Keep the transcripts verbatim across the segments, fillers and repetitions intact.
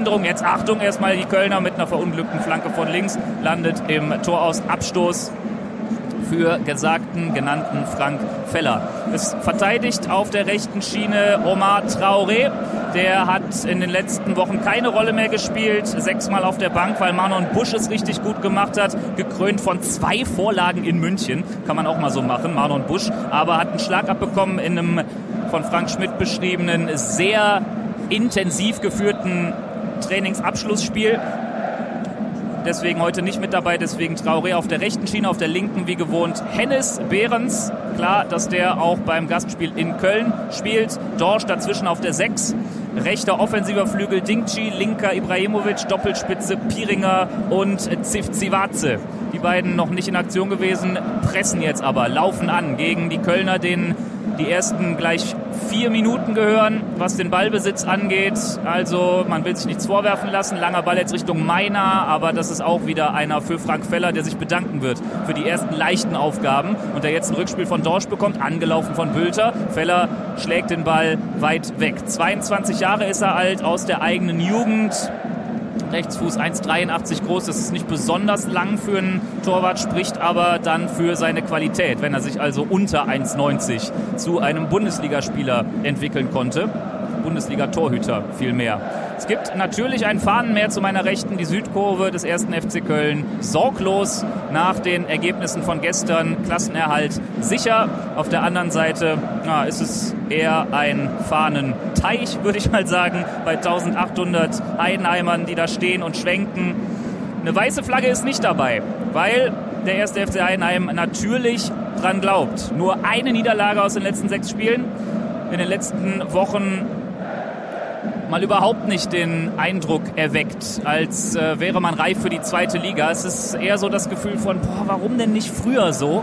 Veränderung. Jetzt Achtung, erstmal die Kölner mit einer verunglückten Flanke von links, landet im Tor aus Abstoß für gesagten, genannten Frank Feller. Es verteidigt auf der rechten Schiene Omar Traoré. Der hat in den letzten Wochen keine Rolle mehr gespielt. Sechsmal auf der Bank, weil Marlon Busch es richtig gut gemacht hat. Gekrönt von zwei Vorlagen in München. Kann man auch mal so machen, Marlon Busch. Aber hat einen Schlag abbekommen in einem von Frank Schmidt beschriebenen, sehr intensiv geführten Trainingsabschlussspiel. Deswegen heute nicht mit dabei, deswegen Traoré auf der rechten Schiene, auf der linken wie gewohnt Hennes Behrens. Klar, dass der auch beim Gastspiel in Köln spielt. Dorsch dazwischen auf der sechs. Rechter offensiver Flügel Dingchi, linker Ibrahimovic, Doppelspitze Piringer und Zivcivace. Die beiden noch nicht in Aktion gewesen, pressen jetzt aber, laufen an gegen die Kölner, denen die ersten gleich vier Minuten gehören, was den Ballbesitz angeht. Also man will sich nichts vorwerfen lassen. Langer Ball jetzt Richtung Meiner, aber das ist auch wieder einer für Frank Feller, der sich bedanken wird für die ersten leichten Aufgaben und der jetzt ein Rückspiel von Dorsch bekommt, angelaufen von Bülter. Feller schlägt den Ball weit weg. zweiundzwanzig Jahre ist er alt, aus der eigenen Jugend. Rechtsfuß eins Komma dreiundachtzig groß, das ist nicht besonders lang für einen Torwart, spricht aber dann für seine Qualität, wenn er sich also unter eins Komma neunzig zu einem Bundesligaspieler entwickeln konnte. Bundesliga-Torhüter vielmehr. Es gibt natürlich ein Fahnenmeer zu meiner Rechten, die Südkurve des ersten F C Köln. Sorglos nach den Ergebnissen von gestern, Klassenerhalt sicher. Auf der anderen Seite na, ist es eher ein Fahnenteich, würde ich mal sagen, bei eintausendachthundert Heidenheimern, die da stehen und schwenken. Eine weiße Flagge ist nicht dabei, weil der erste F C Heidenheim natürlich dran glaubt. Nur eine Niederlage aus den letzten sechs Spielen. In den letzten Wochen mal überhaupt nicht den Eindruck erweckt, als äh, wäre man reif für die zweite Liga. Es ist eher so das Gefühl von, boah, warum denn nicht früher so?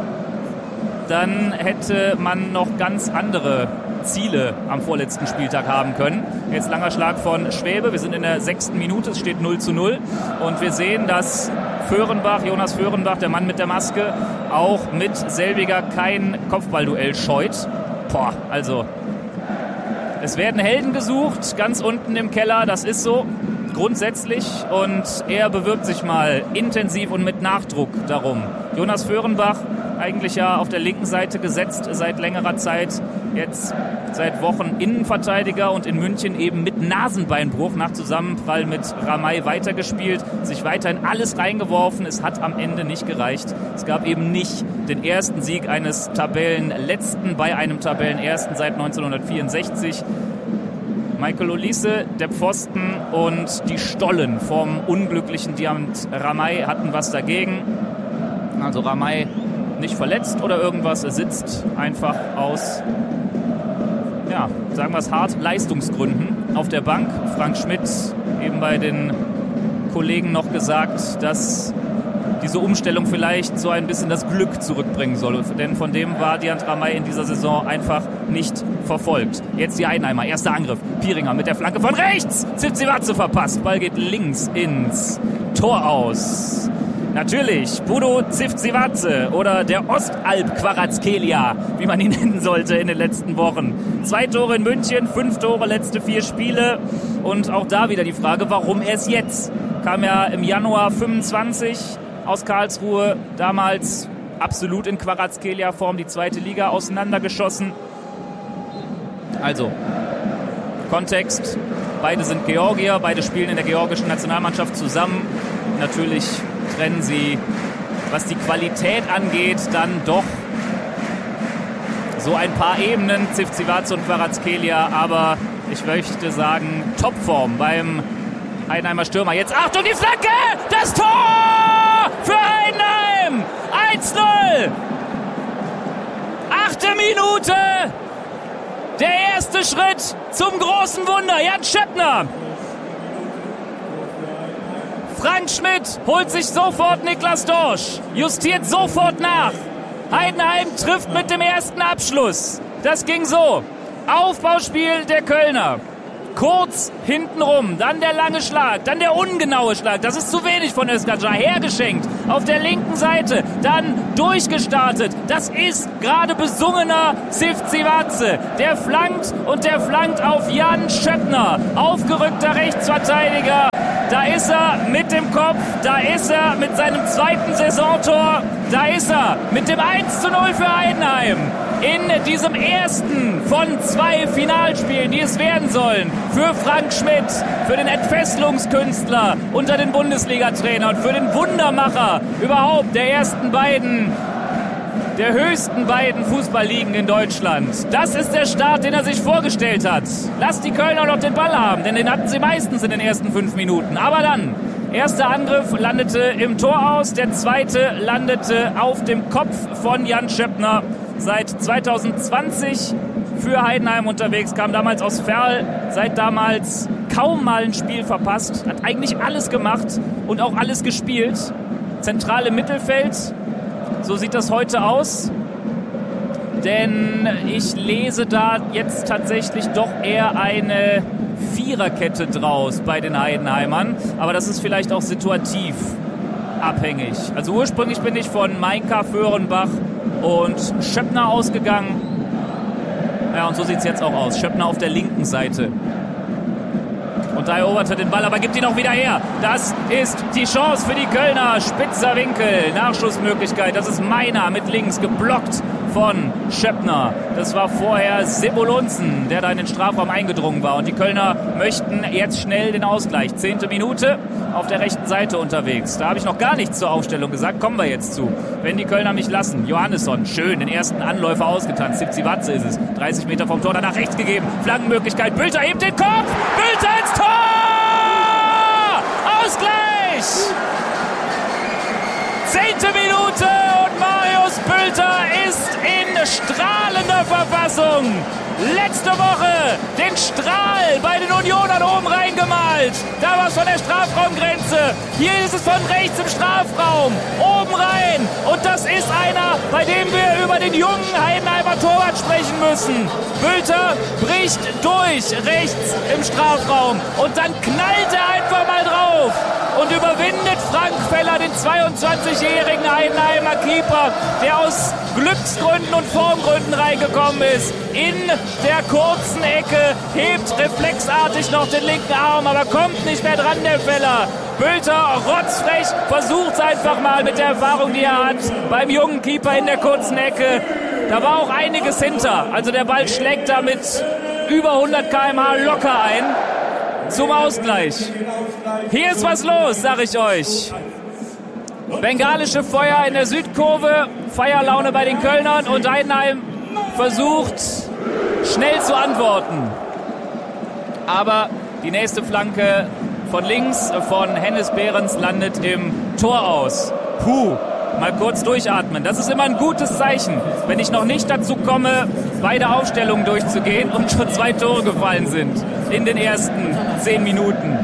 Dann hätte man noch ganz andere Ziele am vorletzten Spieltag haben können. Jetzt langer Schlag von Schwäbe. Wir sind in der sechsten Minute, es steht null zu null. Und wir sehen, dass Föhrenbach, Jonas Föhrenbach, der Mann mit der Maske, auch mit Selbiger kein Kopfballduell scheut. Boah, also es werden Helden gesucht, ganz unten im Keller, das ist so, grundsätzlich. Und er bewirbt sich mal intensiv und mit Nachdruck darum. Jonas Föhrenbach, eigentlich ja auf der linken Seite gesetzt seit längerer Zeit, jetzt seit Wochen Innenverteidiger und in München eben mit Nasenbeinbruch nach Zusammenprall mit Ramay weitergespielt, sich weiterhin alles reingeworfen. Es hat am Ende nicht gereicht. Es gab eben nicht den ersten Sieg eines Tabellenletzten bei einem Tabellenersten seit neunzehnhundertvierundsechzig. Michael Olise, der Pfosten und die Stollen vom unglücklichen Diamant Ramay hatten was dagegen. Also Ramay nicht verletzt oder irgendwas, er sitzt einfach aus, ja, sagen wir es hart, Leistungsgründen auf der Bank. Frank Schmidt eben bei den Kollegen noch gesagt, dass diese Umstellung vielleicht so ein bisschen das Glück zurückbringen soll. Denn von dem war Diamant Ramay in dieser Saison einfach nicht verfolgt. Jetzt die Heidenheimer, erster Angriff. Piringer mit der Flanke von rechts. Zivcivace verpasst. Ball geht links ins Tor aus. Natürlich, Budo Zivcivace oder der Ostalb-Kvaratskhelia, wie man ihn nennen sollte in den letzten Wochen. Zwei Tore in München, fünf Tore, letzte vier Spiele. Und auch da wieder die Frage, warum erst jetzt? Kam ja im Januar fünfundzwanzig aus Karlsruhe, damals absolut in Kvaratskhelia-Form, die zweite Liga auseinandergeschossen. Also, Kontext, beide sind Georgier, beide spielen in der georgischen Nationalmannschaft zusammen. Natürlich trennen sie, was die Qualität angeht, dann doch so ein paar Ebenen, Zivcivace und Kvaratskhelia, aber ich möchte sagen, Topform beim Heidenheimer Stürmer. Jetzt Achtung, die Flanke! Das Tor für Heidenheim! eins null! Achte Minute! Der erste Schritt zum großen Wunder. Jan Schöppner. Frank Schmidt holt sich sofort Niklas Dorsch, justiert sofort nach. Heidenheim trifft mit dem ersten Abschluss. Das ging so. Aufbauspiel der Kölner. Kurz hintenrum, dann der lange Schlag, dann der ungenaue Schlag. Das ist zu wenig von Özkacar. Hergeschenkt auf der linken Seite, dann durchgestartet. Das ist gerade besungener Zivcivace. Der flankt und der flankt auf Jan Schöppner. Aufgerückter Rechtsverteidiger da ist er mit dem Kopf, da ist er mit seinem zweiten Saisontor, da ist er mit dem eins zu null für Heidenheim. In diesem ersten von zwei Finalspielen, die es werden sollen, für Frank Schmidt, für den Entfesselungskünstler unter den Bundesliga-Trainern, für den Wundermacher überhaupt der ersten beiden, der höchsten beiden Fußballligen in Deutschland. Das ist der Start, den er sich vorgestellt hat. Lasst die Kölner noch den Ball haben, denn den hatten sie meistens in den ersten fünf Minuten. Aber dann, erster Angriff landete im Tor aus, der zweite landete auf dem Kopf von Jan Schöppner. Seit zwanzig zwanzig für Heidenheim unterwegs, kam damals aus Verl, seit damals kaum mal ein Spiel verpasst, hat eigentlich alles gemacht und auch alles gespielt. Zentral im Mittelfeld, so sieht das heute aus, denn ich lese da jetzt tatsächlich doch eher eine Viererkette draus bei den Heidenheimern, aber das ist vielleicht auch situativ abhängig. Also ursprünglich bin ich von Mainka, Föhrenbach und Schöppner ausgegangen. Ja, und so sieht es jetzt auch aus. Schöppner auf der linken Seite. Und da erobert er den Ball, aber gibt ihn auch wieder her. Das ist die Chance für die Kölner. Spitzer Winkel, Nachschussmöglichkeit. Das ist Meiner mit links, geblockt von Schöppner. Das war vorher Sebolunzen, der da in den Strafraum eingedrungen war. Und die Kölner möchten jetzt schnell den Ausgleich. Zehnte Minute auf der rechten Seite unterwegs. Da habe ich noch gar nichts zur Aufstellung gesagt. Kommen wir jetzt zu. Wenn die Kölner mich lassen. Johannesson, schön, den ersten Anläufer ausgetanzt. Sipsiwatze ist es. dreißig Meter vom Tor, danach rechts gegeben. Flankenmöglichkeit. Bülter hebt den Kopf. Bülter ins Tor! Ausgleich! Zehnte Minute und Marius Bülter ist in strahlender Verfassung. Letzte Woche den Strahl bei den Unionern oben reingemalt. Da war es von der Strafraumgrenze. Hier ist es von rechts im Strafraum. Oben rein. Und das ist einer, bei dem wir über den jungen Heidenheimer Torwart sprechen müssen. Bülter bricht durch rechts im Strafraum. Und dann knallt er einfach mal drauf. Und überwindet Frank Feller, den zweiundzwanzigjährigen Heidenheimer Keeper, der aus Glücksgründen und Formgründen reingekommen ist. In der kurzen Ecke, hebt reflexartig noch den linken Arm, aber kommt nicht mehr dran, der Feller. Bülter, rotzfrech, versucht es einfach mal mit der Erfahrung, die er hat, beim jungen Keeper in der kurzen Ecke. Da war auch einiges hinter. Also der Ball schlägt da mit über hundert Kilometer pro Stunde locker ein. Zum Ausgleich. Hier ist was los, sag ich euch. Bengalische Feuer in der Südkurve, Feierlaune bei den Kölnern und Heidenheim versucht schnell zu antworten. Aber die nächste Flanke von links von Hennes Behrens landet im Tor aus. Puh, mal kurz durchatmen. Das ist immer ein gutes Zeichen, wenn ich noch nicht dazu komme, beide Aufstellungen durchzugehen und schon zwei Tore gefallen sind in den ersten zehn Minuten.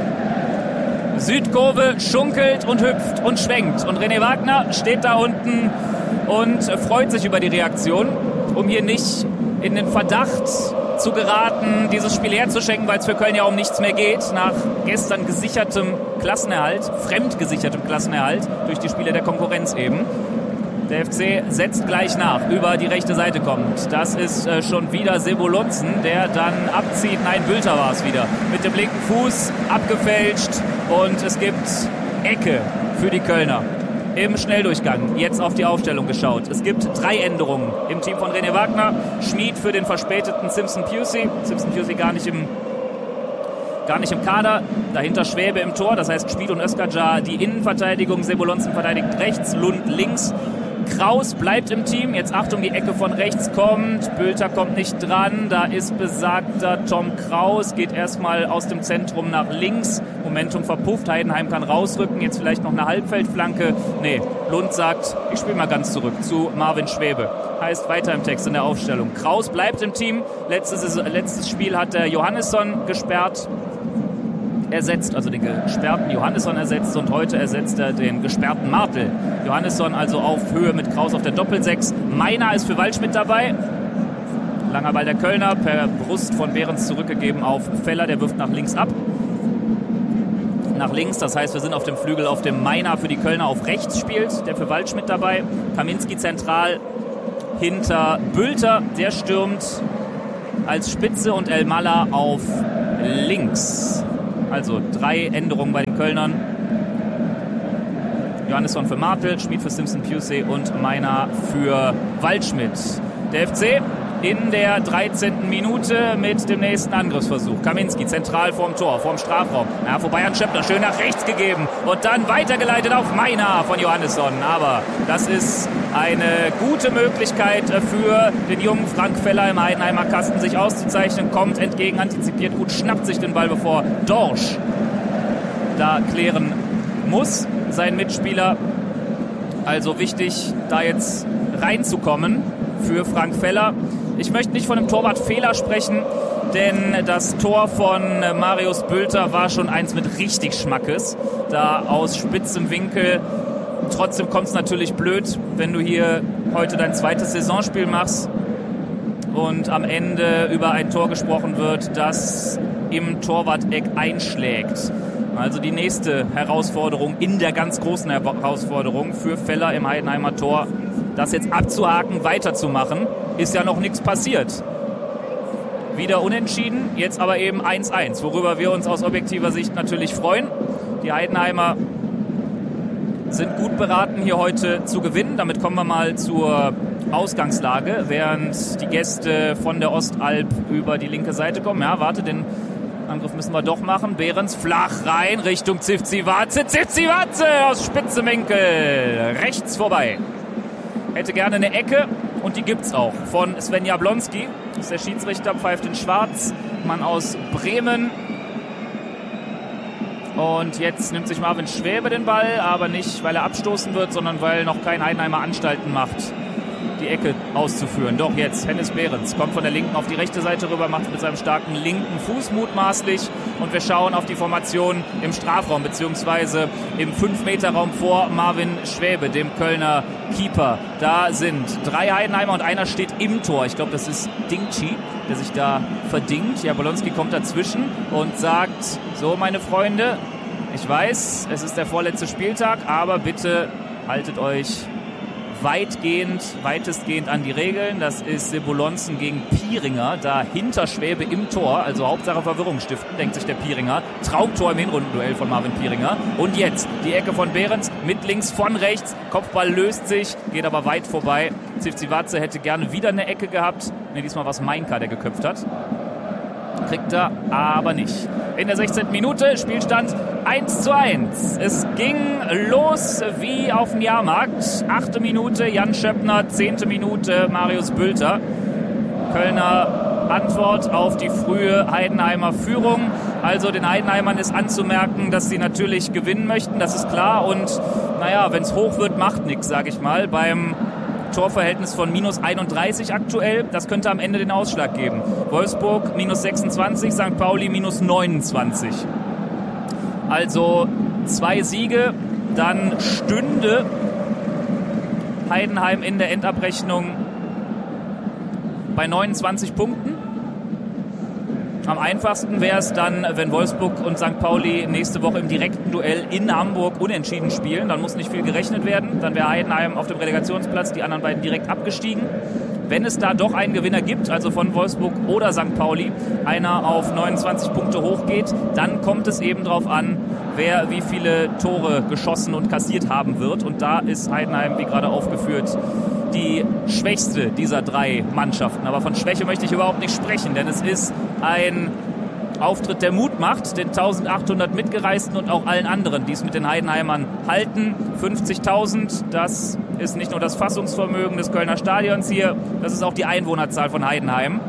Südkurve schunkelt und hüpft und schwenkt. Und René Wagner steht da unten und freut sich über die Reaktion, um hier nicht in den Verdacht zu geraten, dieses Spiel herzuschenken, weil es für Köln ja um nichts mehr geht, nach gestern gesichertem Klassenerhalt, fremd gesichertem Klassenerhalt, durch die Spiele der Konkurrenz eben. Der F C setzt gleich nach, über die rechte Seite kommt. Das ist äh, schon wieder Sebolunzen, der dann abzieht. Nein, Bülter war es wieder. Mit dem linken Fuß abgefälscht und es gibt Ecke für die Kölner. Im Schnelldurchgang jetzt auf die Aufstellung geschaut. Es gibt drei Änderungen im Team von René Wagner. Schmid für den verspäteten Simpson Pusey. Simpson Pusey gar nicht im Gar nicht im Kader, dahinter Schwäbe im Tor, das heißt Schmid und Özkacar die Innenverteidigung, Sebolunzen verteidigt rechts, Lund links. Kraus bleibt im Team, jetzt Achtung, die Ecke von rechts kommt, Bülter kommt nicht dran, da ist besagter Tom Kraus, geht erstmal aus dem Zentrum nach links, Momentum verpufft, Heidenheim kann rausrücken, jetzt vielleicht noch eine Halbfeldflanke, nee, Lund sagt, ich spiele mal ganz zurück zu Marvin Schwäbe, heißt weiter im Text in der Aufstellung. Kraus bleibt im Team, letztes, letztes Spiel hat der Johannesson gesperrt, ersetzt, also den gesperrten Johannesson ersetzt und heute ersetzt er den gesperrten Martel. Johannesson also auf Höhe mit Kraus auf der Doppelsechs. Meiner ist für Waldschmidt dabei. Langer Ball der Kölner, per Brust von Behrens zurückgegeben auf Feller, der wirft nach links ab. Nach links, das heißt, wir sind auf dem Flügel, auf dem Meiner für die Kölner auf rechts spielt, der für Waldschmidt dabei. Kaminski zentral hinter Bülter, der stürmt als Spitze und El Malla auf links. Also drei Änderungen bei den Kölnern. Johannesson für Martel, Schmid für Simpson Pusey und Meiner für Waldschmidt. Der F C in der dreizehnten Minute mit dem nächsten Angriffsversuch. Kaminski zentral vorm Tor, vorm Strafraum. Ja, vorbei an Schöppner, schön nach rechts gegeben und dann weitergeleitet auf Meiner von Johannesson. Aber das ist eine gute Möglichkeit für den jungen Frank Feller im Heidenheimer Kasten, sich auszuzeichnen. Kommt entgegen, antizipiert gut, schnappt sich den Ball, bevor Dorsch da klären muss, sein Mitspieler. Also wichtig, da jetzt reinzukommen für Frank Feller. Ich möchte nicht von einem Torwartfehler sprechen, denn das Tor von Marius Bülter war schon eins mit richtig Schmackes, da aus spitzem Winkel. Trotzdem kommt es natürlich blöd, wenn du hier heute dein zweites Saisonspiel machst und am Ende über ein Tor gesprochen wird, das im Torwart-Eck einschlägt. Also die nächste Herausforderung in der ganz großen Herausforderung für Feller im Heidenheimer Tor, das jetzt abzuhaken, weiterzumachen, ist ja noch nichts passiert. Wieder unentschieden, jetzt aber eben eins eins, worüber wir uns aus objektiver Sicht natürlich freuen. Die Heidenheimer sind gut beraten, hier heute zu gewinnen. Damit kommen wir mal zur Ausgangslage, während die Gäste von der Ostalb über die linke Seite kommen. Ja, warte, den Angriff müssen wir doch machen. Behrens flach rein Richtung Zivcivatze. Zivcivatze aus spitzem Winkel. Rechts vorbei. Hätte gerne eine Ecke und die gibt's auch. Von Sven Jablonski. Das ist der Schiedsrichter, pfeift in Schwarz. Mann aus Bremen. Und jetzt nimmt sich Marvin Schwäbe den Ball, aber nicht, weil er abstoßen wird, sondern weil noch kein Heidenheimer Anstalten macht, die Ecke auszuführen. Doch jetzt Hennes Behrens kommt von der linken auf die rechte Seite rüber, macht es mit seinem starken linken Fuß mutmaßlich und wir schauen auf die Formation im Strafraum beziehungsweise im fünf Meter Raum vor Marvin Schwäbe, dem Kölner Keeper. Da sind drei Heidenheimer und einer steht im Tor. Ich glaube, das ist Dingchi, der sich da verdingt. Jablonski kommt dazwischen und sagt, so meine Freunde, ich weiß, es ist der vorletzte Spieltag, aber bitte haltet euch weitgehend, weitestgehend an die Regeln. Das ist Sebulonzen gegen Pieringer, da hinter Schwäbe im Tor, also Hauptsache Verwirrung stiften, denkt sich der Pieringer. Traumtor im Hinrundenduell von Marvin Pieringer. Und jetzt die Ecke von Behrens mit links von rechts. Kopfball löst sich, geht aber weit vorbei. Zivcivatze hätte gerne wieder eine Ecke gehabt. Ne, diesmal war es Meinka, der geköpft hat. Kriegt er aber nicht. In der sechzehnten Minute, Spielstand eins zu eins. Es ging los wie auf dem Jahrmarkt. Achte Minute Jan Schöppner, zehnte Minute Marius Bülter. Kölner Antwort auf die frühe Heidenheimer Führung. Also den Heidenheimern ist anzumerken, dass sie natürlich gewinnen möchten, das ist klar. Und naja, wenn es hoch wird, macht nichts, sage ich mal. Beim Torverhältnis von minus einunddreißig aktuell. Das könnte am Ende den Ausschlag geben. Wolfsburg minus sechsundzwanzig, Sankt Pauli minus neunundzwanzig. Also zwei Siege, dann stünde Heidenheim in der Endabrechnung bei neunundzwanzig Punkten. Am einfachsten wäre es dann, wenn Wolfsburg und Sankt Pauli nächste Woche im direkten Duell in Hamburg unentschieden spielen. Dann muss nicht viel gerechnet werden. Dann wäre Heidenheim auf dem Relegationsplatz, die anderen beiden direkt abgestiegen. Wenn es da doch einen Gewinner gibt, also von Wolfsburg oder Sankt Pauli, einer auf neunundzwanzig Punkte hochgeht, dann kommt es eben darauf an, wer wie viele Tore geschossen und kassiert haben wird. Und da ist Heidenheim, wie gerade aufgeführt, die schwächste dieser drei Mannschaften. Aber von Schwäche möchte ich überhaupt nicht sprechen, denn es ist ein Auftritt, der Mut macht, den eintausendachthundert Mitgereisten und auch allen anderen, die es mit den Heidenheimern halten. fünfzigtausend, das ist nicht nur das Fassungsvermögen des Kölner Stadions hier, das ist auch die Einwohnerzahl von Heidenheim.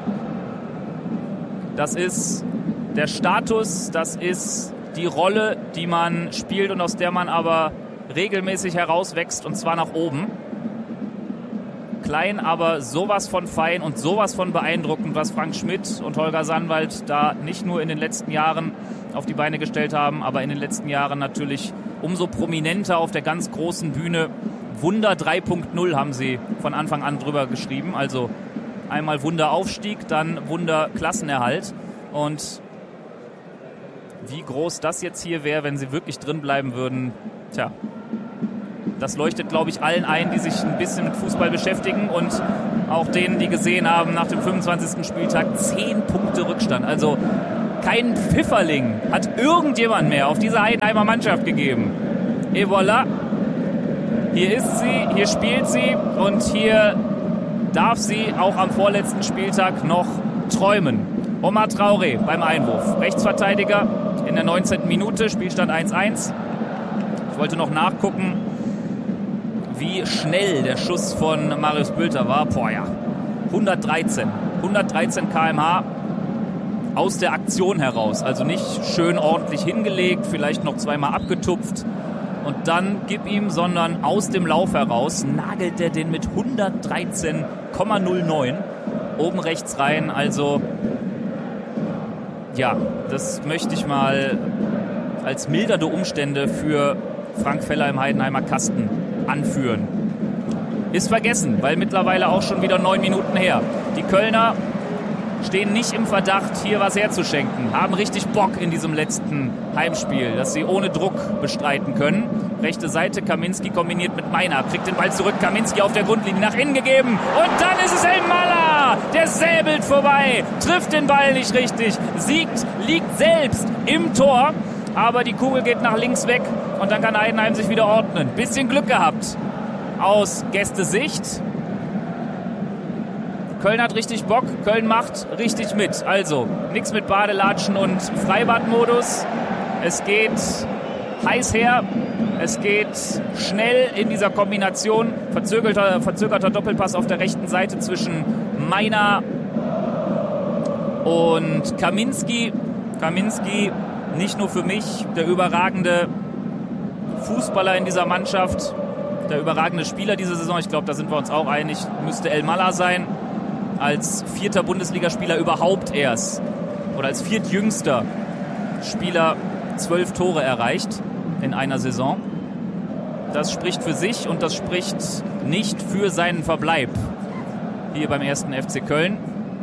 Das ist der Status, das ist die Rolle, die man spielt und aus der man aber regelmäßig herauswächst, und zwar nach oben. Klein, aber sowas von fein und sowas von beeindruckend, was Frank Schmidt und Holger Sandwald da nicht nur in den letzten Jahren auf die Beine gestellt haben, aber in den letzten Jahren natürlich umso prominenter auf der ganz großen Bühne. Wunder drei Punkt null haben sie von Anfang an drüber geschrieben. Also einmal Wunderaufstieg, dann Wunderklassenerhalt. Und wie groß das jetzt hier wäre, wenn sie wirklich drin bleiben würden, tja, das leuchtet, glaube ich, allen ein, die sich ein bisschen mit Fußball beschäftigen und auch denen, die gesehen haben, nach dem fünfundzwanzigsten Spieltag zehn Punkte Rückstand. Also keinen Pfifferling hat irgendjemand mehr auf diese Heidenheimer Mannschaft gegeben. Et voilà. Hier ist sie, hier spielt sie und hier darf sie auch am vorletzten Spieltag noch träumen. Omar Traoré beim Einwurf. Rechtsverteidiger in der neunzehnten Minute, Spielstand eins eins. Ich wollte noch nachgucken, wie schnell der Schuss von Marius Bülter war. Boah ja, hundertdreizehn. hundertdreizehn Kilometer pro Stunde aus der Aktion heraus. Also nicht schön ordentlich hingelegt, vielleicht noch zweimal abgetupft und dann gib ihm, sondern aus dem Lauf heraus nagelt er den mit hundertdreizehn Komma null neun oben rechts rein. Also ja, das möchte ich mal als mildernde Umstände für Frank Feller im Heidenheimer Kasten anführen. Ist vergessen, weil mittlerweile auch schon wieder neun Minuten her. Die Kölner stehen nicht im Verdacht, hier was herzuschenken. Haben richtig Bock in diesem letzten Heimspiel, das sie ohne Druck bestreiten können. Rechte Seite, Kaminski kombiniert mit Meiner. Kriegt den Ball zurück, Kaminski auf der Grundlinie nach innen gegeben. Und dann ist es Elmalah, der säbelt vorbei, trifft den Ball nicht richtig, siegt, liegt selbst im Tor. Aber die Kugel geht nach links weg und dann kann Heidenheim sich wieder ordnen. Bisschen Glück gehabt aus Gästesicht. Köln hat richtig Bock, Köln macht richtig mit. Also nichts mit Badelatschen und Freibadmodus. Es geht heiß her, es geht schnell in dieser Kombination. Verzögerter, verzögerter Doppelpass auf der rechten Seite zwischen Meiner und Kaminski. Kaminski nicht nur für mich der überragende Fußballer in dieser Mannschaft, der überragende Spieler diese Saison. Ich glaube, da sind wir uns auch einig, müsste Elmalah sein. Als vierter Bundesligaspieler überhaupt erst oder als viertjüngster Spieler zwölf Tore erreicht in einer Saison. Das spricht für sich und das spricht nicht für seinen Verbleib hier beim ersten F C Köln.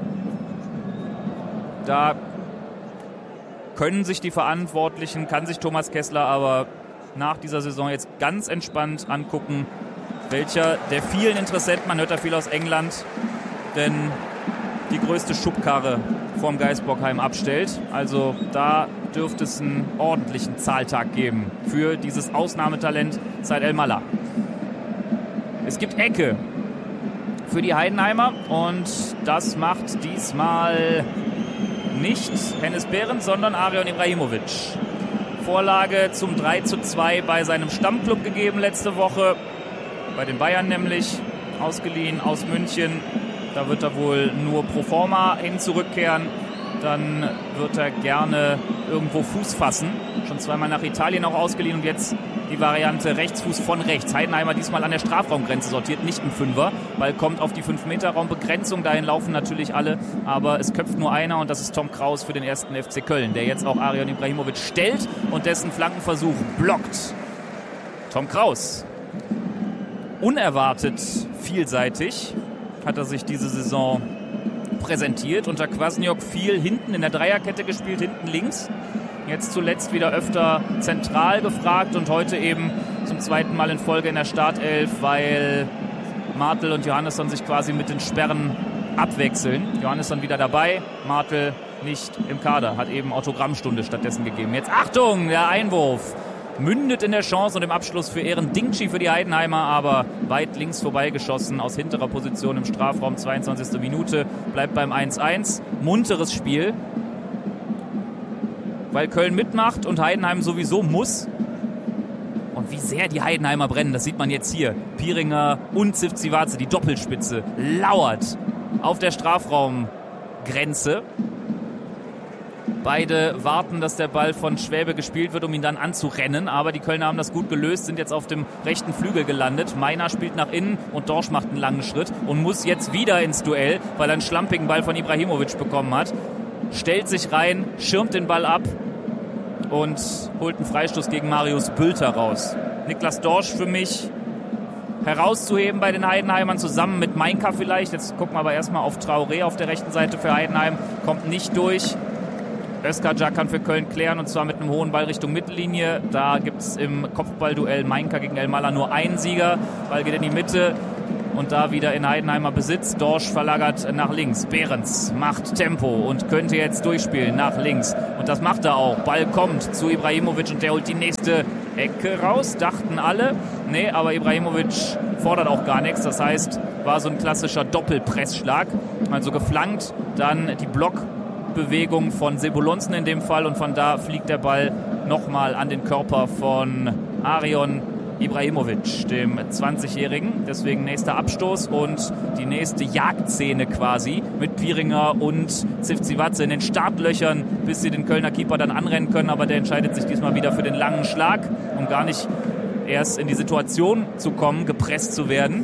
Da können sich die Verantwortlichen, kann sich Thomas Kessler aber nach dieser Saison jetzt ganz entspannt angucken, welcher der vielen Interessenten, man hört da viel aus England, denn die größte Schubkarre vorm Geisbockheim abstellt. Also da dürfte es einen ordentlichen Zahltag geben für dieses Ausnahmetalent Said Elmalah. Es gibt Ecke für die Heidenheimer und das macht diesmal nicht Hennes Behrens, sondern Arion Ibrahimovic. Vorlage zum drei zu zwei bei seinem Stammclub gegeben letzte Woche, bei den Bayern nämlich, ausgeliehen aus München. Da wird er wohl nur pro forma hin zurückkehren. Dann wird er gerne irgendwo Fuß fassen. Schon zweimal nach Italien auch ausgeliehen und jetzt die Variante Rechtsfuß von rechts. Heidenheimer diesmal an der Strafraumgrenze sortiert, nicht im Fünfer. Ball kommt auf die fünf Meter Raumbegrenzung. Dahin laufen natürlich alle, aber es köpft nur einer und das ist Tom Kraus für den ersten F C Köln, der jetzt auch Arion Ibrahimovic stellt und dessen Flankenversuch blockt. Tom Kraus, unerwartet vielseitig, hat er sich diese Saison präsentiert. Unter Kwasniok viel hinten in der Dreierkette gespielt, hinten links. Jetzt zuletzt wieder öfter zentral gefragt und heute eben zum zweiten Mal in Folge in der Startelf, weil Martel und Johannesson sich quasi mit den Sperren abwechseln. Johannesson wieder dabei, Martel nicht im Kader, hat eben Autogrammstunde stattdessen gegeben. Jetzt Achtung, der Einwurf mündet in der Chance und im Abschluss für Eren Dingchi für die Heidenheimer, aber weit links vorbeigeschossen aus hinterer Position im Strafraum, zweiundzwanzigste Minute, bleibt beim eins eins. Munteres Spiel, weil Köln mitmacht und Heidenheim sowieso muss. Und wie sehr die Heidenheimer brennen, das sieht man jetzt hier. Pieringer und Zivcivace, die Doppelspitze, lauert auf der Strafraumgrenze. Beide warten, dass der Ball von Schwäbe gespielt wird, um ihn dann anzurennen. Aber die Kölner haben das gut gelöst, sind jetzt auf dem rechten Flügel gelandet. Meiner spielt nach innen und Dorsch macht einen langen Schritt und muss jetzt wieder ins Duell, weil er einen schlampigen Ball von Ibrahimovic bekommen hat. Stellt sich rein, schirmt den Ball ab und holt einen Freistoß gegen Marius Bülter raus. Niklas Dorsch für mich herauszuheben bei den Heidenheimern, zusammen mit Mainka vielleicht. Jetzt gucken wir aber erstmal auf Traoré auf der rechten Seite für Heidenheim. Kommt nicht durch. Özkacar kann für Köln klären und zwar mit einem hohen Ball Richtung Mittellinie. Da gibt es im Kopfballduell Mainka gegen Elmalah nur einen Sieger. Ball geht in die Mitte. und da wieder in Heidenheimer Besitz. Dorsch verlagert nach links. Behrens macht Tempo und könnte jetzt durchspielen nach links. Und das macht er auch. Ball kommt zu Ibrahimovic und der holt die nächste Ecke raus. Dachten alle. Nee, aber Ibrahimovic fordert auch gar nichts. Das heißt, war so ein klassischer Doppelpressschlag. Also geflankt, dann die Blockbewegung von Sebulonsen in dem Fall. Und von da fliegt der Ball nochmal an den Körper von Arion Ibrahimovic, dem zwanzigjährigen. Deswegen nächster Abstoß und die nächste Jagdszene quasi mit Pieringer und Zivcivatze in den Startlöchern, bis sie den Kölner Keeper dann anrennen können. Aber der entscheidet sich diesmal wieder für den langen Schlag, um gar nicht erst in die Situation zu kommen, gepresst zu werden.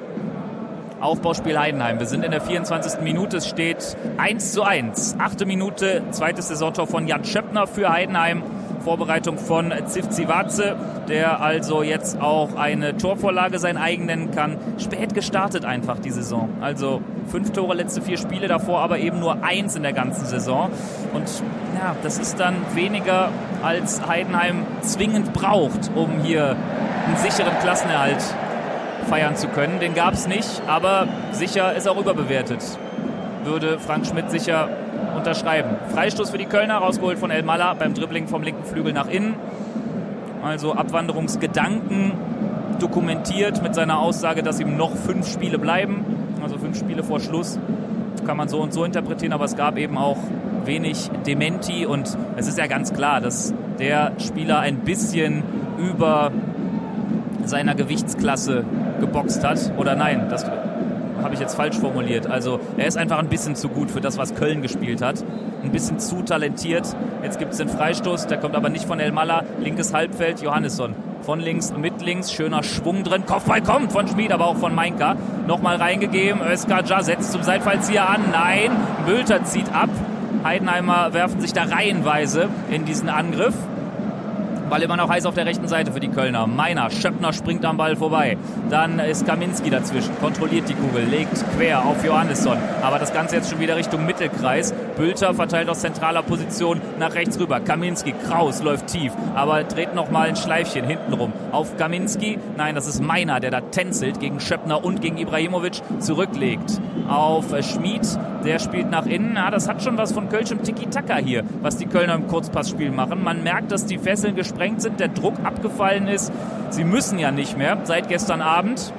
Aufbauspiel Heidenheim. Wir sind in der vierundzwanzigsten Minute. Es steht eins zu eins. Achte Minute, zweites Saisontor von Jan Schöppner für Heidenheim. Vorbereitung von Zivcivatze, der also jetzt auch eine Torvorlage sein eigen nennen kann. Spät gestartet einfach die Saison. Also fünf Tore, letzte vier Spiele davor, aber eben nur eins in der ganzen Saison. Und ja, das ist dann weniger, als Heidenheim zwingend braucht, um hier einen sicheren Klassenerhalt feiern zu können. Den gab es nicht, aber sicher ist auch überbewertet. Würde Frank Schmidt sicher unterschreiben. Freistoß für die Kölner, rausgeholt von El Malla beim Dribbling vom linken Flügel nach innen. Also Abwanderungsgedanken dokumentiert mit seiner Aussage, dass ihm noch fünf Spiele bleiben. Also fünf Spiele vor Schluss. Kann man so und so interpretieren, aber es gab eben auch wenig Dementi und es ist ja ganz klar, dass der Spieler ein bisschen über seiner Gewichtsklasse geboxt hat. Oder nein, das habe ich jetzt falsch formuliert. Also er ist einfach ein bisschen zu gut für das, was Köln gespielt hat. Ein bisschen zu talentiert. Jetzt gibt es den Freistoß, der kommt aber nicht von El Malla. Linkes Halbfeld, Johannesson. Von links, mit links, schöner Schwung drin. Kopfball kommt von Schmid, aber auch von Mainka. Nochmal reingegeben, Özkan Ca setzt zum Seitfallzieher an. Nein, Bülter zieht ab. Heidenheimer werfen sich da reihenweise in diesen Angriff. Ball immer noch heiß auf der rechten Seite für die Kölner. Meiner, Schöppner springt am Ball vorbei. Dann ist Kaminski dazwischen, kontrolliert die Kugel, legt quer auf Johannesson. Aber das Ganze jetzt schon wieder Richtung Mittelkreis. Bülter verteilt aus zentraler Position nach rechts rüber. Kaminski, Kraus läuft tief, aber dreht nochmal ein Schleifchen hintenrum auf Kaminski. Nein, das ist Meiner, der da tänzelt gegen Schöppner und gegen Ibrahimovic, zurücklegt auf Schmid. Der spielt nach innen. Ja, das hat schon was von Kölschem Tiki-Taka hier, was die Kölner im Kurzpassspiel machen. Man merkt, dass die Fesseln gesprengt sind, der Druck abgefallen ist. Sie müssen ja nicht mehr seit gestern Abend.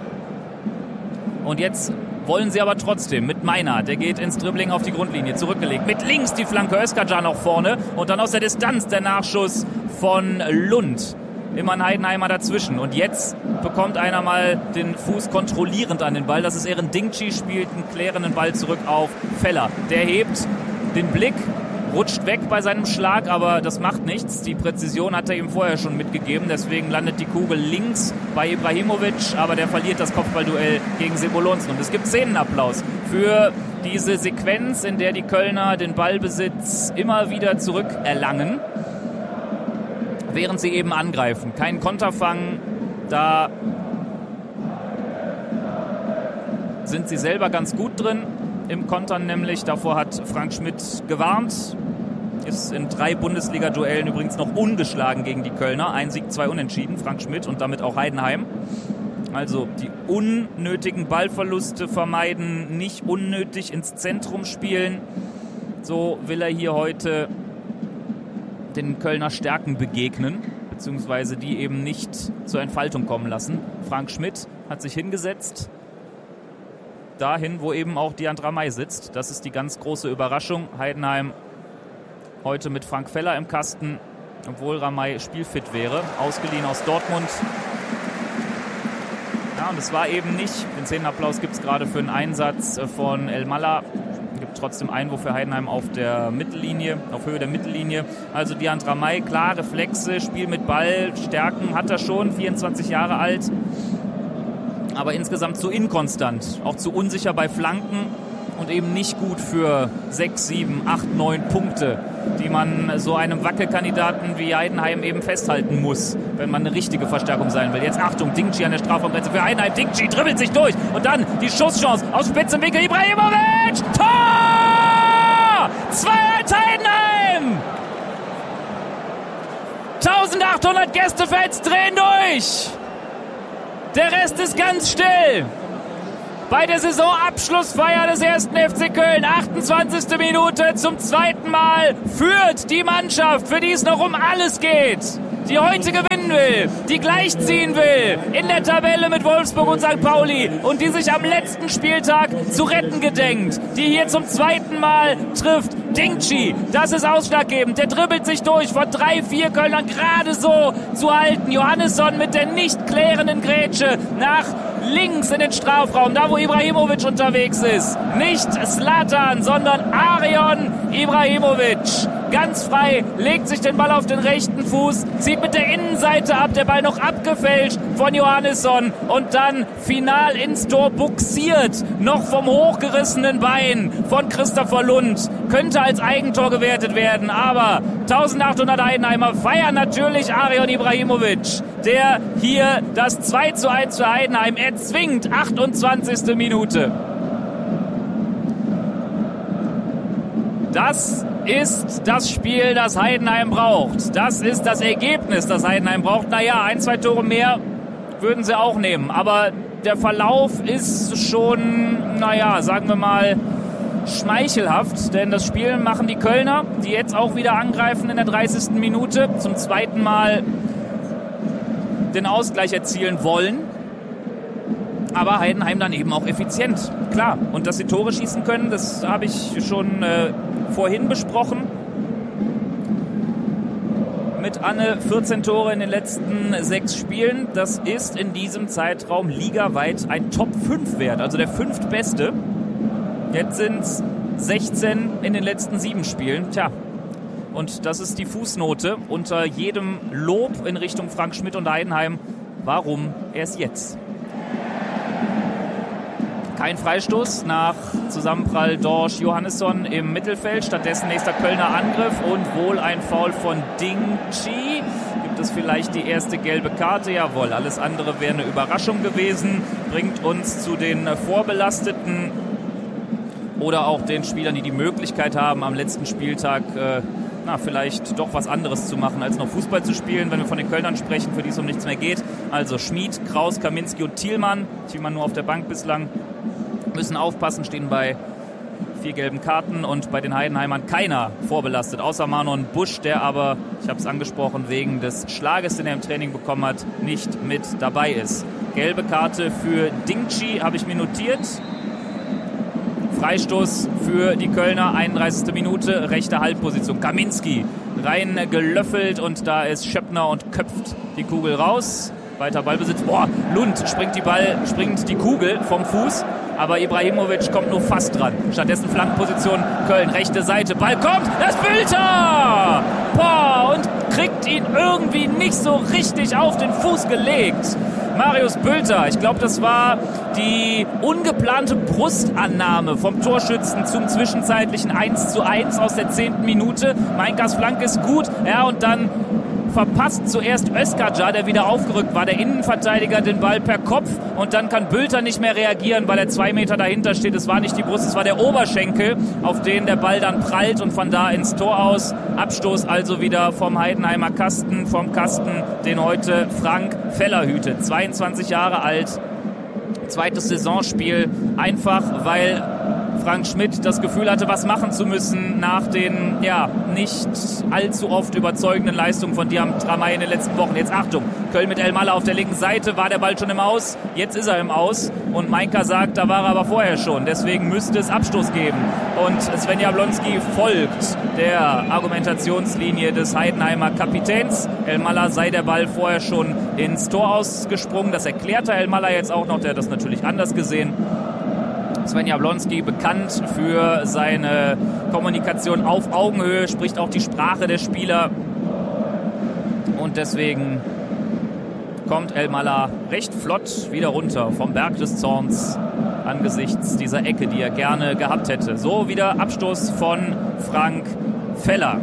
Und jetzt wollen sie aber trotzdem mit Meiner. Der geht ins Dribbling auf die Grundlinie, zurückgelegt. Mit links die Flanke, Özkan Ca noch vorne. Und dann aus der Distanz der Nachschuss von Lund. Immer ein Heidenheimer dazwischen. Und jetzt bekommt einer mal den Fuß kontrollierend an den Ball. Das ist Eren Dingci, spielt einen klärenden Ball zurück auf Feller. Der hebt den Blick, rutscht weg bei seinem Schlag, aber das macht nichts. Die Präzision hat er ihm vorher schon mitgegeben. Deswegen landet die Kugel links bei Ibrahimovic, aber der verliert das Kopfballduell gegen Sebulonsen. Und es gibt Szenenapplaus für diese Sequenz, in der die Kölner den Ballbesitz immer wieder zurückerlangen, während sie eben angreifen. Kein Konterfang, da sind sie selber ganz gut drin. Im Kontern nämlich, davor hat Frank Schmidt gewarnt. Ist in drei Bundesliga-Duellen übrigens noch ungeschlagen gegen die Kölner. Ein Sieg, zwei Unentschieden, Frank Schmidt und damit auch Heidenheim. Also die unnötigen Ballverluste vermeiden, nicht unnötig ins Zentrum spielen. So will er hier heute den Kölner Stärken begegnen, beziehungsweise die eben nicht zur Entfaltung kommen lassen. Frank Schmidt hat sich hingesetzt, dahin, wo eben auch Dian Ramay sitzt. Das ist die ganz große Überraschung. Heidenheim heute mit Frank Feller im Kasten, obwohl Ramay spielfit wäre, ausgeliehen aus Dortmund. Ja, und es war eben nicht, den Szenenapplaus gibt es gerade für einen Einsatz von El Malla. Gibt trotzdem Einwurf für Heidenheim auf der Mittellinie, auf Höhe der Mittellinie. Also Dian Ramay, klar, Reflexe, Spiel mit Ball, Stärken hat er schon, vierundzwanzig Jahre alt. Aber insgesamt zu inkonstant, auch zu unsicher bei Flanken und eben nicht gut für sechs, sieben, acht, neun Punkte, die man so einem Wackelkandidaten wie Heidenheim eben festhalten muss, wenn man eine richtige Verstärkung sein will. Jetzt Achtung, Dingci an der Strafraumgrenze für Heidenheim. Dingci dribbelt sich durch und dann die Schusschance aus Spitzenwinkel. Ibrahimovic! Tor! zwei eins Heidenheim! eintausendachthundert Gästefans drehen durch! Der Rest ist ganz still. bei der Saisonabschlussfeier des ersten F C Köln. achtundzwanzigste Minute, zum zweiten Mal führt die Mannschaft, für die es noch um alles geht. Die heute gewinnen will, die gleichziehen will in der Tabelle mit Wolfsburg und Sankt Pauli und die sich am letzten Spieltag zu retten gedenkt, die hier zum zweiten Mal trifft. Dingchi, das ist ausschlaggebend, der dribbelt sich durch, von drei, vier Kölnern gerade so zu halten. Johannesson mit der nicht klärenden Grätsche nach links in den Strafraum, da wo Ibrahimovic unterwegs ist. Nicht Zlatan, sondern Arion Ibrahimovic. Ganz frei, legt sich den Ball auf den rechten Fuß, zieht mit der Innenseite ab, der Ball noch abgefälscht von Johannesson und dann final ins Tor buxiert, noch vom hochgerissenen Bein von Christopher Lund. Könnte als Eigentor gewertet werden, aber eintausendachthundert Heidenheimer feiern natürlich Arion Ibrahimovic, der hier das zwei zu eins für Heidenheim erzwingt, achtundzwanzigste Minute. Das ist das Spiel, das Heidenheim braucht. Das ist das Ergebnis, das Heidenheim braucht. Naja, ein, zwei Tore mehr würden sie auch nehmen. Aber der Verlauf ist schon, naja, sagen wir mal, schmeichelhaft. Denn das Spiel machen die Kölner, die jetzt auch wieder angreifen in der dreißigsten Minute. Zum zweiten Mal den Ausgleich erzielen wollen. Aber Heidenheim dann eben auch effizient, klar. Und dass sie Tore schießen können, das habe ich schon äh, vorhin besprochen. Mit Anne vierzehn Tore in den letzten sechs Spielen. Das ist in diesem Zeitraum ligaweit ein Top fünf Wert, also der fünftbeste. Jetzt sind es sechzehn in den letzten sieben Spielen. Tja, und das ist die Fußnote unter jedem Lob in Richtung Frank Schmidt und Heidenheim. Warum erst jetzt? Kein Freistoß nach Zusammenprall Dorsch-Johannesson im Mittelfeld. Stattdessen nächster Kölner Angriff und wohl ein Foul von Dingchi. Gibt es vielleicht die erste gelbe Karte? Jawohl, alles andere wäre eine Überraschung gewesen. Bringt uns zu den Vorbelasteten oder auch den Spielern, die die Möglichkeit haben, am letzten Spieltag äh, na, vielleicht doch was anderes zu machen, als noch Fußball zu spielen, wenn wir von den Kölnern sprechen, für die es um nichts mehr geht. Also Schmid, Kraus, Kaminski und Thielmann. Thielmann nur auf der Bank bislang. Müssen aufpassen, stehen bei vier gelben Karten und bei den Heidenheimern keiner vorbelastet, außer Manon Busch, der aber, ich habe es angesprochen, wegen des Schlages, den er im Training bekommen hat, nicht mit dabei ist. Gelbe Karte für Dingchi habe ich mir notiert. Freistoß für die Kölner, einunddreißigste Minute, rechte Halbposition. Kaminski rein gelöffelt und da ist Schöppner und köpft die Kugel raus. Weiter Ballbesitz. Boah, Lund springt die Ball, springt die Kugel vom Fuß, aber Ibrahimovic kommt nur fast dran. Stattdessen Flankenposition Köln, rechte Seite. Ball kommt, das Bülter! Boah, und kriegt ihn irgendwie nicht so richtig auf den Fuß gelegt. Marius Bülter, ich glaube, das war die ungeplante Brustannahme vom Torschützen zum zwischenzeitlichen eins zu eins aus der zehnten Minute. Meinkas Flanke ist gut, ja, und dann verpasst zuerst Özkacar, der wieder aufgerückt war, der Innenverteidiger, den Ball per Kopf und dann kann Bülter nicht mehr reagieren, weil er zwei Meter dahinter steht. Es war nicht die Brust, es war der Oberschenkel, auf den der Ball dann prallt und von da ins Tor aus. Abstoß also wieder vom Heidenheimer Kasten, vom Kasten, den heute Frank Feller hütet. zweiundzwanzig Jahre alt, zweites Saisonspiel, einfach weil Frank Schmidt das Gefühl hatte, was machen zu müssen nach den ja nicht allzu oft überzeugenden Leistungen von Diam Traoré in den letzten Wochen. Jetzt Achtung, Köln mit Elmalah auf der linken Seite, war der Ball schon im Aus, jetzt ist er im Aus und Mainka sagt, da war er aber vorher schon, deswegen müsste es Abstoß geben. Und Sven Jablonski folgt der Argumentationslinie des Heidenheimer Kapitäns. Elmalah sei der Ball vorher schon ins Tor ausgesprungen, das erklärte Elmalah jetzt auch noch, der hat das natürlich anders gesehen. Sven Jablonski, bekannt für seine Kommunikation auf Augenhöhe, spricht auch die Sprache der Spieler. Und deswegen kommt Elmalah recht flott wieder runter vom Berg des Zorns angesichts dieser Ecke, die er gerne gehabt hätte. So, wieder Abstoß von Frank Feller.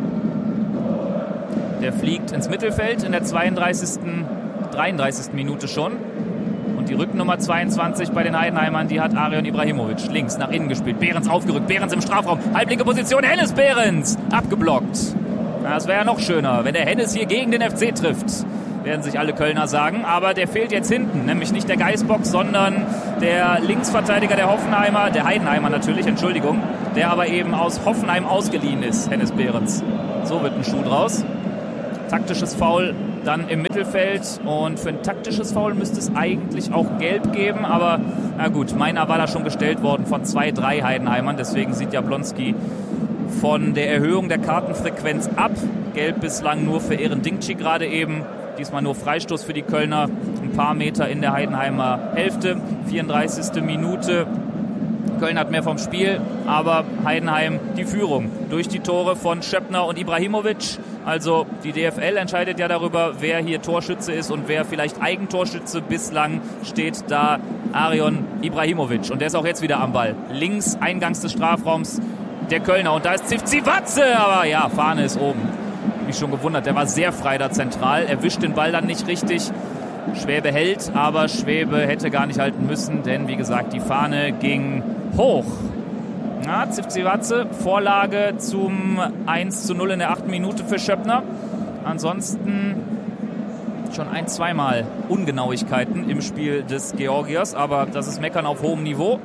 Der fliegt ins Mittelfeld in der zweiunddreißigsten, dreiunddreißigsten Minute schon. Die Rückennummer zweiundzwanzig bei den Heidenheimern, die hat Arion Ibrahimovic. Links nach innen gespielt. Behrens aufgerückt. Behrens im Strafraum. Halblinke Position. Hennes Behrens. Abgeblockt. Na, das wäre ja noch schöner, wenn der Hennes hier gegen den F C trifft. Werden sich alle Kölner sagen. Aber der fehlt jetzt hinten. Nämlich nicht der Geisbock, sondern der Linksverteidiger der Hoffenheimer, der Heidenheimer natürlich, Entschuldigung, der aber eben aus Hoffenheim ausgeliehen ist, Hennes Behrens. So wird ein Schuh draus. Taktisches Foul dann im Mittelfeld und für ein taktisches Foul müsste es eigentlich auch gelb geben, aber na gut, meiner war da schon gestellt worden von zwei, drei Heidenheimern, deswegen sieht Jablonski von der Erhöhung der Kartenfrequenz ab. Gelb bislang nur für Eren Dingci gerade eben, diesmal nur Freistoß für die Kölner, ein paar Meter in der Heidenheimer Hälfte, vierunddreißigste Minute. Köln hat mehr vom Spiel, aber Heidenheim die Führung durch die Tore von Schöppner und Ibrahimovic. Also die D F L entscheidet ja darüber, wer hier Torschütze ist und wer vielleicht Eigentorschütze. Bislang steht da Arion Ibrahimovic und der ist auch jetzt wieder am Ball. Links eingangs des Strafraums der Kölner und da ist Zivzivatze, aber ja, Fahne ist oben. Mich schon gewundert, der war sehr frei da zentral, erwischt den Ball dann nicht richtig. Schwäbe hält, aber Schwäbe hätte gar nicht halten müssen, denn wie gesagt, die Fahne ging hoch. Ja, Zivzivatze, Vorlage zum eins zu null in der achten Minute für Schöppner. Ansonsten schon ein-, zweimal Ungenauigkeiten im Spiel des Georgiers, aber das ist Meckern auf hohem Niveau.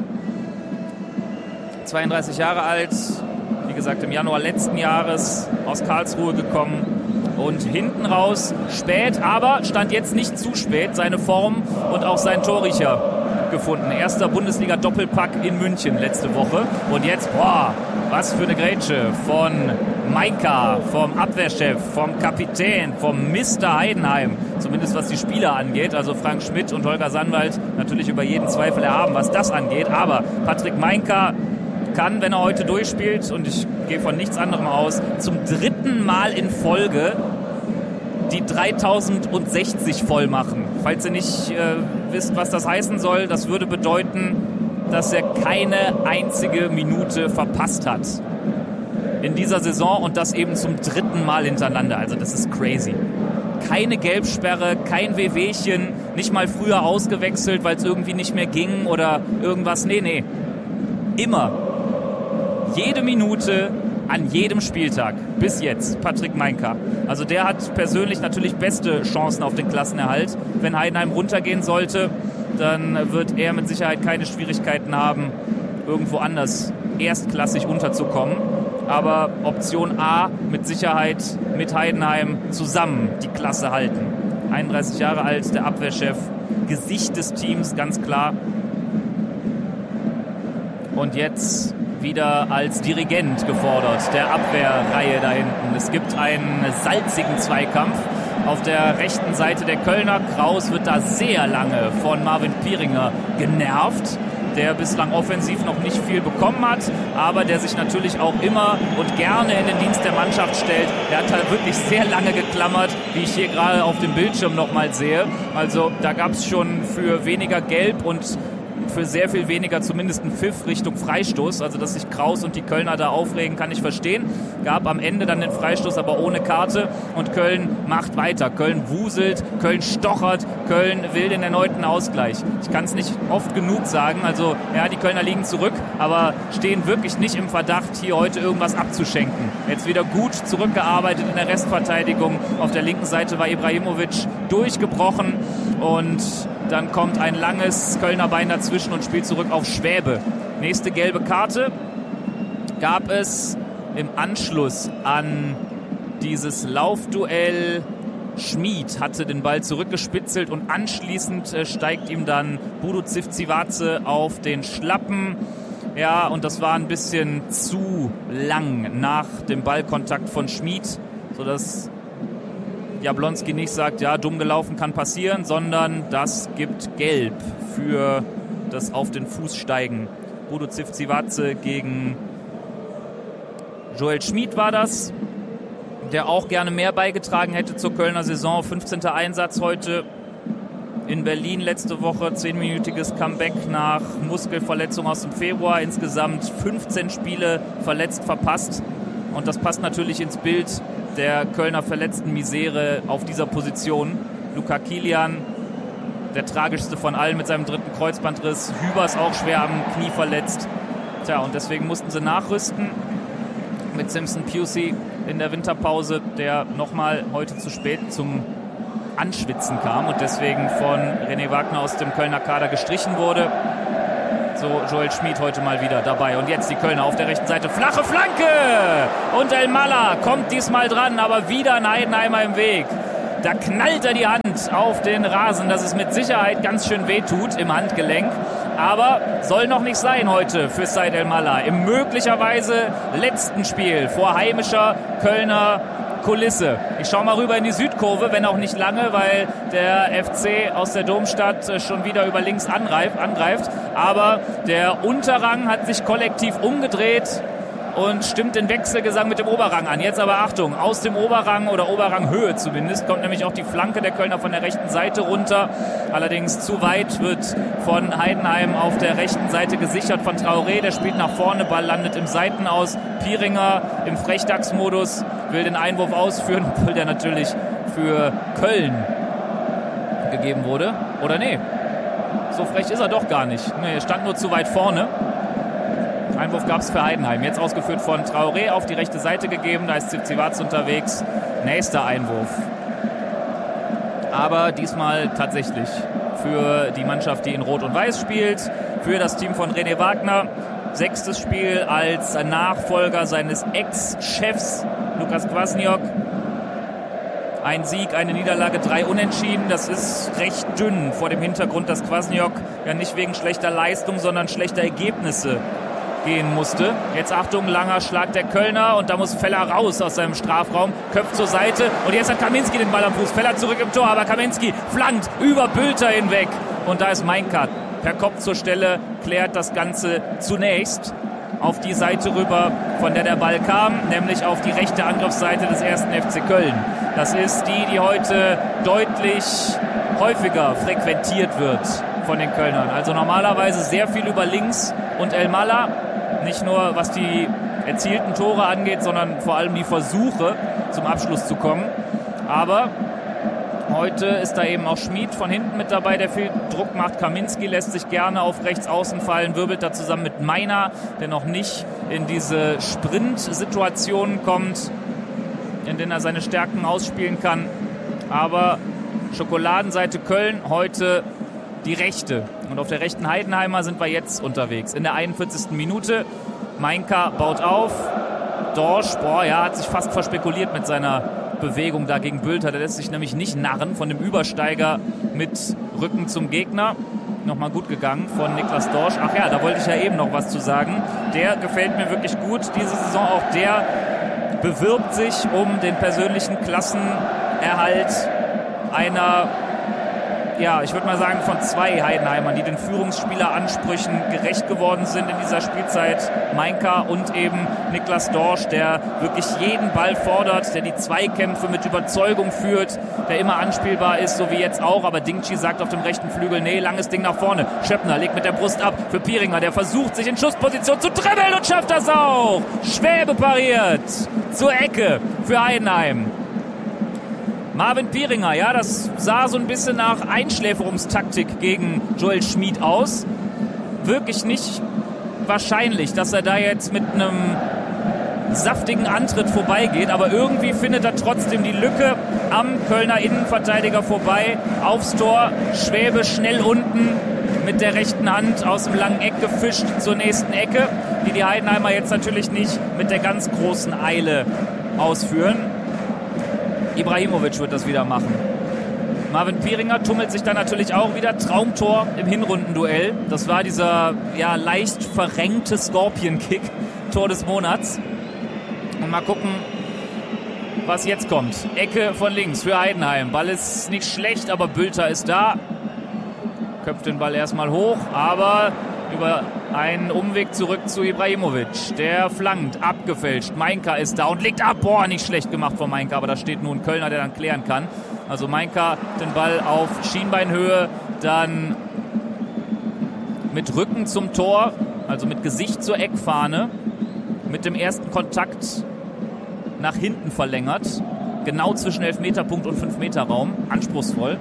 zweiunddreißig Jahre alt, wie gesagt im Januar letzten Jahres aus Karlsruhe gekommen. Und hinten raus spät, aber stand jetzt nicht zu spät, seine Form und auch sein Torriecher gefunden. Erster Bundesliga-Doppelpack in München letzte Woche. Und jetzt, boah, was für eine Grätsche von Maika, vom Abwehrchef, vom Kapitän, vom Mister Heidenheim. Zumindest was die Spieler angeht. Also Frank Schmidt und Holger Sandwald natürlich über jeden Zweifel erhaben, was das angeht. Aber Patrick Maika kann, wenn er heute durchspielt, und ich gehe von nichts anderem aus, zum dritten Mal in Folge die dreitausendsechzig voll machen. Falls ihr nicht äh, wisst, was das heißen soll, das würde bedeuten, dass er keine einzige Minute verpasst hat in dieser Saison und das eben zum dritten Mal hintereinander. Also das ist crazy. Keine Gelbsperre, kein Wehwehchen, nicht mal früher ausgewechselt, weil es irgendwie nicht mehr ging oder irgendwas. Nee, nee. Immer. Jede Minute an jedem Spieltag. Bis jetzt. Patrick Maika. Also der hat persönlich natürlich beste Chancen auf den Klassenerhalt. Wenn Heidenheim runtergehen sollte, dann wird er mit Sicherheit keine Schwierigkeiten haben, irgendwo anders erstklassig unterzukommen. Aber Option A mit Sicherheit mit Heidenheim zusammen die Klasse halten. einunddreißig Jahre alt, der Abwehrchef, Gesicht des Teams, ganz klar. Und jetzt wieder als Dirigent gefordert, der Abwehrreihe da hinten. Es gibt einen salzigen Zweikampf auf der rechten Seite der Kölner. Kraus wird da sehr lange von Marvin Pieringer genervt, der bislang offensiv noch nicht viel bekommen hat, aber der sich natürlich auch immer und gerne in den Dienst der Mannschaft stellt. Der hat halt wirklich sehr lange geklammert, wie ich hier gerade auf dem Bildschirm nochmal sehe. Also da gab es schon für weniger Gelb und für sehr viel weniger zumindest ein Pfiff Richtung Freistoß. Also dass sich Kraus und die Kölner da aufregen, kann ich verstehen. Gab am Ende dann den Freistoß, aber ohne Karte. Und Köln macht weiter. Köln wuselt, Köln stochert, Köln will den erneuten Ausgleich. Ich kann es nicht oft genug sagen. Also ja, die Kölner liegen zurück, aber stehen wirklich nicht im Verdacht, hier heute irgendwas abzuschenken. Jetzt wieder gut zurückgearbeitet in der Restverteidigung. Auf der linken Seite war Ibrahimovic durchgebrochen und dann kommt ein langes Kölner Bein dazwischen und spielt zurück auf Schwäbe. Nächste gelbe Karte gab es im Anschluss an dieses Laufduell. Schmid hatte den Ball zurückgespitzelt und anschließend äh, steigt ihm dann Budo Zivzivatze auf den Schlappen. Ja, und das war ein bisschen zu lang nach dem Ballkontakt von Schmid, sodass Jablonski nicht sagt, ja, dumm gelaufen kann passieren, sondern das gibt Gelb für das auf den Fuß steigen. Budo Zivzivatze gegen Joel Schmid war das, der auch gerne mehr beigetragen hätte zur Kölner Saison. fünfzehnter Einsatz heute in Berlin letzte Woche, zehnminütiges Comeback nach Muskelverletzung aus dem Februar. Insgesamt fünfzehn Spiele verletzt, verpasst. Und das passt natürlich ins Bild der Kölner verletzten Misere auf dieser Position. Luca Kilian, der tragischste von allen mit seinem dritten Kreuzbandriss. Hübers auch schwer am Knie verletzt. Tja, und deswegen mussten sie nachrüsten mit Simpson Pusey in der Winterpause, der nochmal heute zu spät zum Anschwitzen kam und deswegen von René Wagner aus dem Kölner Kader gestrichen wurde. So Joel Schmid heute mal wieder dabei. Und jetzt die Kölner auf der rechten Seite. Flache Flanke! Und Elmalah kommt diesmal dran, aber wieder ein Heidenheimer im Weg. Da knallt er die Hand auf den Rasen, dass es mit Sicherheit ganz schön wehtut im Handgelenk. Aber soll noch nicht sein heute für Said Elmalah. Im möglicherweise letzten Spiel vor heimischer Kölner Kulisse. Ich schaue mal rüber in die Südkurve, wenn auch nicht lange, weil der F C aus der Domstadt schon wieder über links angreift. Aber der Unterrang hat sich kollektiv umgedreht und stimmt den Wechselgesang mit dem Oberrang an. Jetzt aber Achtung, aus dem Oberrang oder Oberranghöhe zumindest kommt nämlich auch die Flanke der Kölner von der rechten Seite runter. Allerdings zu weit, wird von Heidenheim auf der rechten Seite gesichert von Traoré. Der spielt nach vorne, Ball landet im Seitenaus. Pieringer im Frechdachs-Modus will den Einwurf ausführen, obwohl der natürlich für Köln gegeben wurde. Oder nee, so frech ist er doch gar nicht. Nee, er stand nur zu weit vorne. Einwurf gab es für Heidenheim. Jetzt ausgeführt von Traoré, auf die rechte Seite gegeben. Da ist Tsitsipas unterwegs. Nächster Einwurf. Aber diesmal tatsächlich für die Mannschaft, die in Rot und Weiß spielt. Für das Team von René Wagner. Sechstes Spiel als Nachfolger seines Ex-Chefs Lukas Kwasniok. Ein Sieg, eine Niederlage, drei Unentschieden. Das ist recht dünn vor dem Hintergrund, dass Kwasniok ja nicht wegen schlechter Leistung, sondern schlechter Ergebnisse gehen musste. Jetzt Achtung, langer Schlag der Kölner und da muss Feller raus aus seinem Strafraum, köpft zur Seite und jetzt hat Kaminski den Ball am Fuß. Feller zurück im Tor, aber Kaminski flankt über Bülter hinweg und da ist Meinka per Kopf zur Stelle, klärt das Ganze zunächst auf die Seite rüber, von der der Ball kam, nämlich auf die rechte Angriffsseite des ersten F C Köln. Das ist die, die heute deutlich häufiger frequentiert wird von den Kölnern. Also normalerweise sehr viel über links und Elmalah, nicht nur was die erzielten Tore angeht, sondern vor allem die Versuche zum Abschluss zu kommen. Aber heute ist da eben auch Schmid von hinten mit dabei, der viel Druck macht. Kaminski lässt sich gerne auf rechts außen fallen, wirbelt da zusammen mit Meiner, der noch nicht in diese Sprint-Situationen kommt, in denen er seine Stärken ausspielen kann. Aber Schokoladenseite Köln heute die rechte. Und auf der rechten Heidenheimer sind wir jetzt unterwegs. In der einundvierzigsten Minute. Meinka baut auf. Dorsch, boah, ja, hat sich fast verspekuliert mit seiner Bewegung da gegen Bülter. Der lässt sich nämlich nicht narren von dem Übersteiger mit Rücken zum Gegner. Nochmal gut gegangen von Niklas Dorsch. Ach ja, da wollte ich ja eben noch was zu sagen. Der gefällt mir wirklich gut diese Saison. Auch der bewirbt sich um den persönlichen Klassenerhalt einer, ja, ich würde mal sagen, von zwei Heidenheimern, die den Führungsspieleransprüchen gerecht geworden sind in dieser Spielzeit. Meinka und eben Niklas Dorsch, der wirklich jeden Ball fordert, der die Zweikämpfe mit Überzeugung führt, der immer anspielbar ist, so wie jetzt auch. Aber Dingchi sagt auf dem rechten Flügel, nee, langes Ding nach vorne. Schöppner legt mit der Brust ab für Pieringer, der versucht, sich in Schussposition zu dribbeln und schafft das auch. Schwäbe pariert zur Ecke für Heidenheim. Marvin Pieringer, ja, das sah so ein bisschen nach Einschläferungstaktik gegen Joel Schmid aus. Wirklich nicht wahrscheinlich, dass er da jetzt mit einem saftigen Antritt vorbeigeht, aber irgendwie findet er trotzdem die Lücke am Kölner Innenverteidiger vorbei, aufs Tor. Schwäbe schnell unten mit der rechten Hand aus dem langen Eck gefischt zur nächsten Ecke, die die Heidenheimer jetzt natürlich nicht mit der ganz großen Eile ausführen. Ibrahimovic wird das wieder machen. Marvin Pieringer tummelt sich dann natürlich auch wieder. Traumtor im Hinrundenduell. Das war dieser ja, leicht verrenkte Scorpion-Kick. Tor des Monats. Und mal gucken, was jetzt kommt. Ecke von links für Heidenheim. Ball ist nicht schlecht, aber Bülter ist da. Köpft den Ball erstmal hoch, aber über einen Umweg zurück zu Ibrahimovic. Der flankt, abgefälscht. Meinka ist da und legt ab. Boah, nicht schlecht gemacht von Meinka, aber da steht nun ein Kölner, der dann klären kann. Also Meinka den Ball auf Schienbeinhöhe, dann mit Rücken zum Tor, also mit Gesicht zur Eckfahne, mit dem ersten Kontakt nach hinten verlängert. Genau zwischen Elfmeterpunkt und fünf-Meter-Raum. Anspruchsvoll.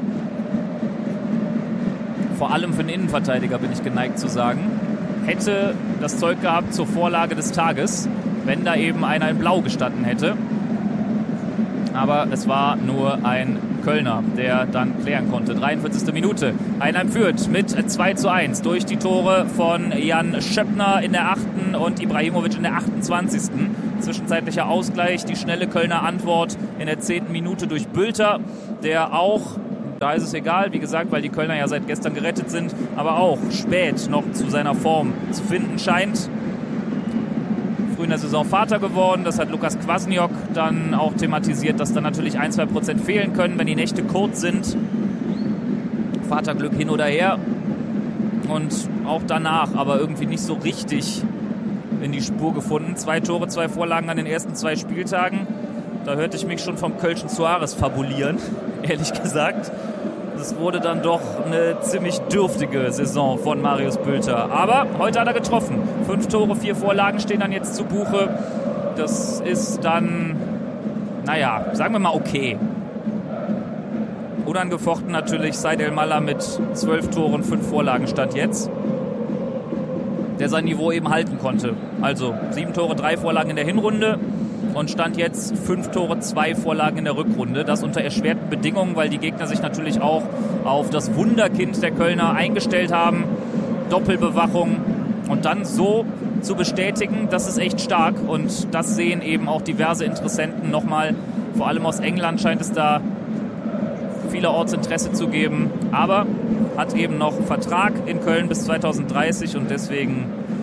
Vor allem für den Innenverteidiger, bin ich geneigt zu sagen. Hätte das Zeug gehabt zur Vorlage des Tages, wenn da eben einer in Blau gestanden hätte. Aber es war nur ein Kölner, der dann klären konnte. dreiundvierzigste Minute. Heidenheim führt mit zwei zu eins durch die Tore von Jan Schöppner in der achten und Ibrahimovic in der achtundzwanzigsten Zwischenzeitlicher Ausgleich, die schnelle Kölner Antwort in der zehnten Minute durch Bülter, der auch, da ist es egal, wie gesagt, weil die Kölner ja seit gestern gerettet sind, aber auch spät noch zu seiner Form zu finden scheint. Früh in der Saison Vater geworden, das hat Lukas Kwasniok dann auch thematisiert, dass dann natürlich ein, zwei Prozent fehlen können, wenn die Nächte kurz sind. Vaterglück hin oder her. Und auch danach aber irgendwie nicht so richtig in die Spur gefunden. Zwei Tore, zwei Vorlagen an den ersten zwei Spieltagen. Da hörte ich mich schon vom Kölschen Suarez fabulieren, ehrlich gesagt. Das wurde dann doch eine ziemlich dürftige Saison von Marius Bülter. Aber heute hat er getroffen. Fünf Tore, vier Vorlagen stehen dann jetzt zu Buche. Das ist dann, naja, sagen wir mal okay. Unangefochten natürlich Said El-Mallah mit zwölf Toren, fünf Vorlagen stand jetzt. Der sein Niveau eben halten konnte. Also sieben Tore, drei Vorlagen in der Hinrunde und stand jetzt fünf Tore, zwei Vorlagen in der Rückrunde. Das unter erschwerten Bedingungen, weil die Gegner sich natürlich auch auf das Wunderkind der Kölner eingestellt haben. Doppelbewachung und dann so zu bestätigen, das ist echt stark und das sehen eben auch diverse Interessenten nochmal. Vor allem aus England scheint es da vielerorts Interesse zu geben, aber hat eben noch Vertrag in Köln bis zweitausenddreißig und deswegen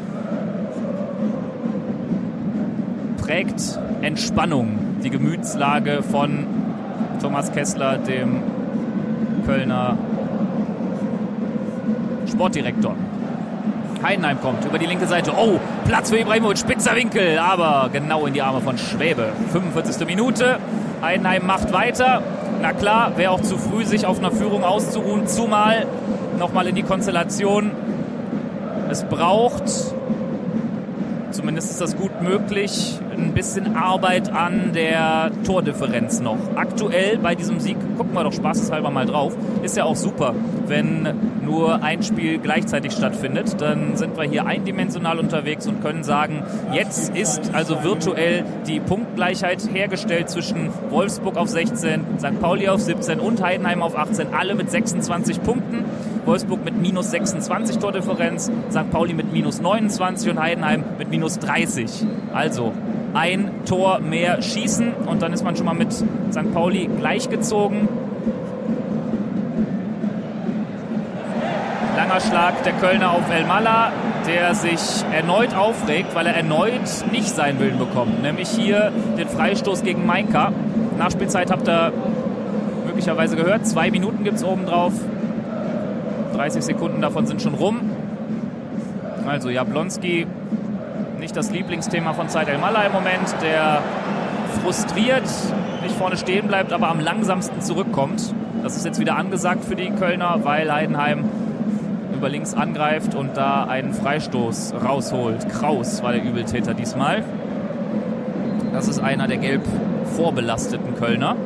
prägt Entspannung die Gemütslage von Thomas Kessler, dem Kölner Sportdirektor. Heidenheim kommt über die linke Seite. Oh, Platz für Ibrahimovic, spitzer Winkel, aber genau in die Arme von Schwäbe. fünfundvierzigste Minute. Heidenheim macht weiter. Na klar, wäre auch zu früh, sich auf einer Führung auszuruhen, zumal nochmal in die Konstellation. Es braucht, zumindest ist das gut möglich, ein bisschen Arbeit an der Tordifferenz noch. Aktuell bei diesem Sieg, gucken wir doch spaßeshalber mal drauf, ist ja auch super, wenn nur ein Spiel gleichzeitig stattfindet. Dann sind wir hier eindimensional unterwegs und können sagen, jetzt ist also virtuell die Punktgleichheit hergestellt zwischen Wolfsburg auf sechzehn, Sankt Pauli auf siebzehn und Heidenheim auf achtzehn, alle mit sechsundzwanzig Punkten. Wolfsburg mit minus sechsundzwanzig Tordifferenz, Sankt Pauli mit minus neunundzwanzig und Heidenheim mit minus dreißig. Also ein Tor mehr schießen und dann ist man schon mal mit Sankt Pauli gleichgezogen. Langer Schlag der Kölner auf El-Mallah, der sich erneut aufregt, weil er erneut nicht seinen Willen bekommt. Nämlich hier den Freistoß gegen Mainka. Nachspielzeit habt ihr möglicherweise gehört. Zwei Minuten gibt es obendrauf. dreißig Sekunden davon sind schon rum. Also Jablonski, nicht das Lieblingsthema von Said El-Mallah im Moment, der frustriert nicht vorne stehen bleibt, aber am langsamsten zurückkommt. Das ist jetzt wieder angesagt für die Kölner, weil Heidenheim über links angreift und da einen Freistoß rausholt. Kraus war der Übeltäter diesmal. Das ist einer der gelb vorbelasteten Kölner.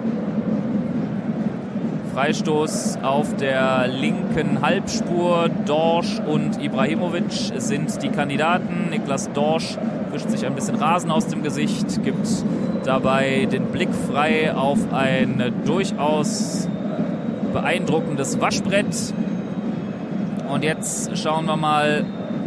Freistoß auf der linken Halbspur. Dorsch und Ibrahimovic sind die Kandidaten. Niklas Dorsch wischt sich ein bisschen Rasen aus dem Gesicht, gibt dabei den Blick frei auf ein durchaus beeindruckendes Waschbrett. Und jetzt schauen wir mal,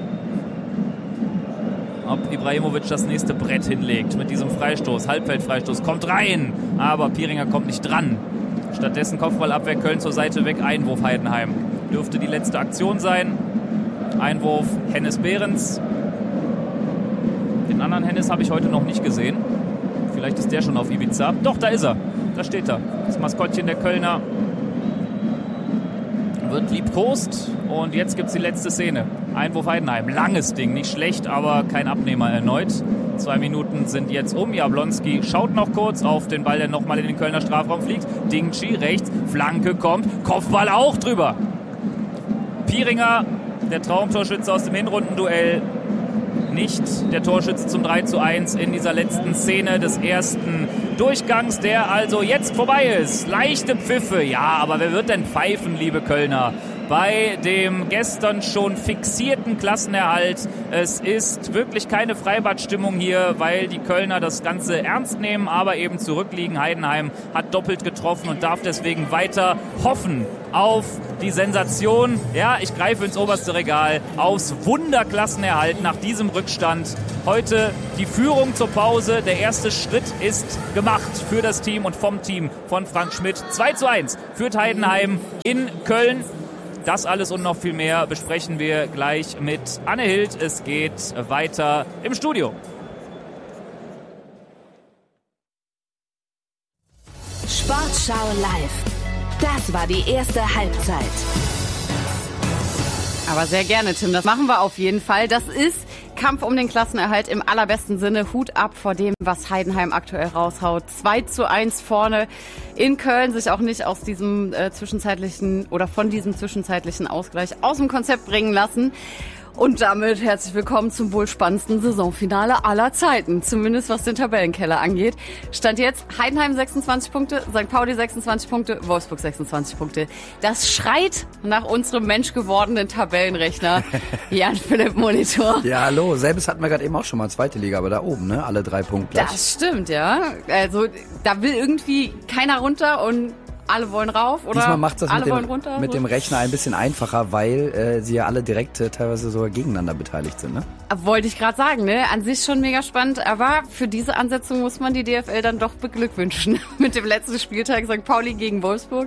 ob Ibrahimovic das nächste Brett hinlegt mit diesem Freistoß. Halbfeldfreistoß kommt rein, aber Pieringer kommt nicht dran. Stattdessen Kopfballabwehr, Köln zur Seite weg, Einwurf Heidenheim. Dürfte die letzte Aktion sein. Einwurf Hennes Behrens. Den anderen Hennes habe ich heute noch nicht gesehen. Vielleicht ist der schon auf Ibiza. Doch, da ist er. Da steht er. Das Maskottchen der Kölner wird liebkost. Und jetzt gibt es die letzte Szene. Einwurf Heidenheim. Langes Ding, nicht schlecht, aber kein Abnehmer erneut. Zwei Minuten sind jetzt um. Jablonski schaut noch kurz auf den Ball, der nochmal in den Kölner Strafraum fliegt. Dingchi rechts, Flanke kommt, Kopfball auch drüber. Pieringer, der Traumtorschütze aus dem Hinrundenduell, nicht der Torschütze zum drei zu eins in dieser letzten Szene des ersten Durchgangs, der also jetzt vorbei ist. Leichte Pfiffe, ja, aber wer wird denn pfeifen, liebe Kölner? bei dem gestern schon fixierten Klassenerhalt. Es ist wirklich keine Freibadstimmung hier, weil die Kölner das Ganze ernst nehmen, aber eben zurückliegen. Heidenheim hat doppelt getroffen und darf deswegen weiter hoffen auf die Sensation. Ja, ich greife ins oberste Regal, aufs Wunderklassenerhalt nach diesem Rückstand. Heute die Führung zur Pause. Der erste Schritt ist gemacht für das Team und vom Team von Frank Schmidt. zwei zu eins führt Heidenheim in Köln. Das alles und noch viel mehr besprechen wir gleich mit Anne Hild. Es geht weiter im Studio. Sportschau live. Das war die erste Halbzeit. Aber sehr gerne, Tim. Das machen wir auf jeden Fall. Das ist Kampf um den Klassenerhalt im allerbesten Sinne. Hut ab vor dem, was Heidenheim aktuell raushaut. zwei zu eins vorne in Köln, sich auch nicht aus diesem äh, zwischenzeitlichen oder von diesem zwischenzeitlichen Ausgleich aus dem Konzept bringen lassen. Und damit herzlich willkommen zum wohl spannendsten Saisonfinale aller Zeiten, zumindest was den Tabellenkeller angeht. Stand jetzt Heidenheim sechsundzwanzig Punkte, Sankt Pauli sechsundzwanzig Punkte, Wolfsburg sechsundzwanzig Punkte. Das schreit nach unserem menschgewordenen Tabellenrechner Jan-Philipp Molitor. Ja, hallo, selbst hatten wir gerade eben auch schon mal zweite Liga, aber da oben, ne, alle drei Punkte. Das stimmt, ja. Also da will irgendwie keiner runter und alle wollen rauf, oder? Diesmal macht das alle mit, dem, wollen runter, mit so. dem Rechner ein bisschen einfacher, weil äh, sie ja alle direkt äh, teilweise sogar gegeneinander beteiligt sind, ne? Wollte ich gerade sagen, ne? An sich schon mega spannend, aber für diese Ansetzung muss man die D F L dann doch beglückwünschen. Mit dem letzten Spieltag Sankt Pauli gegen Wolfsburg.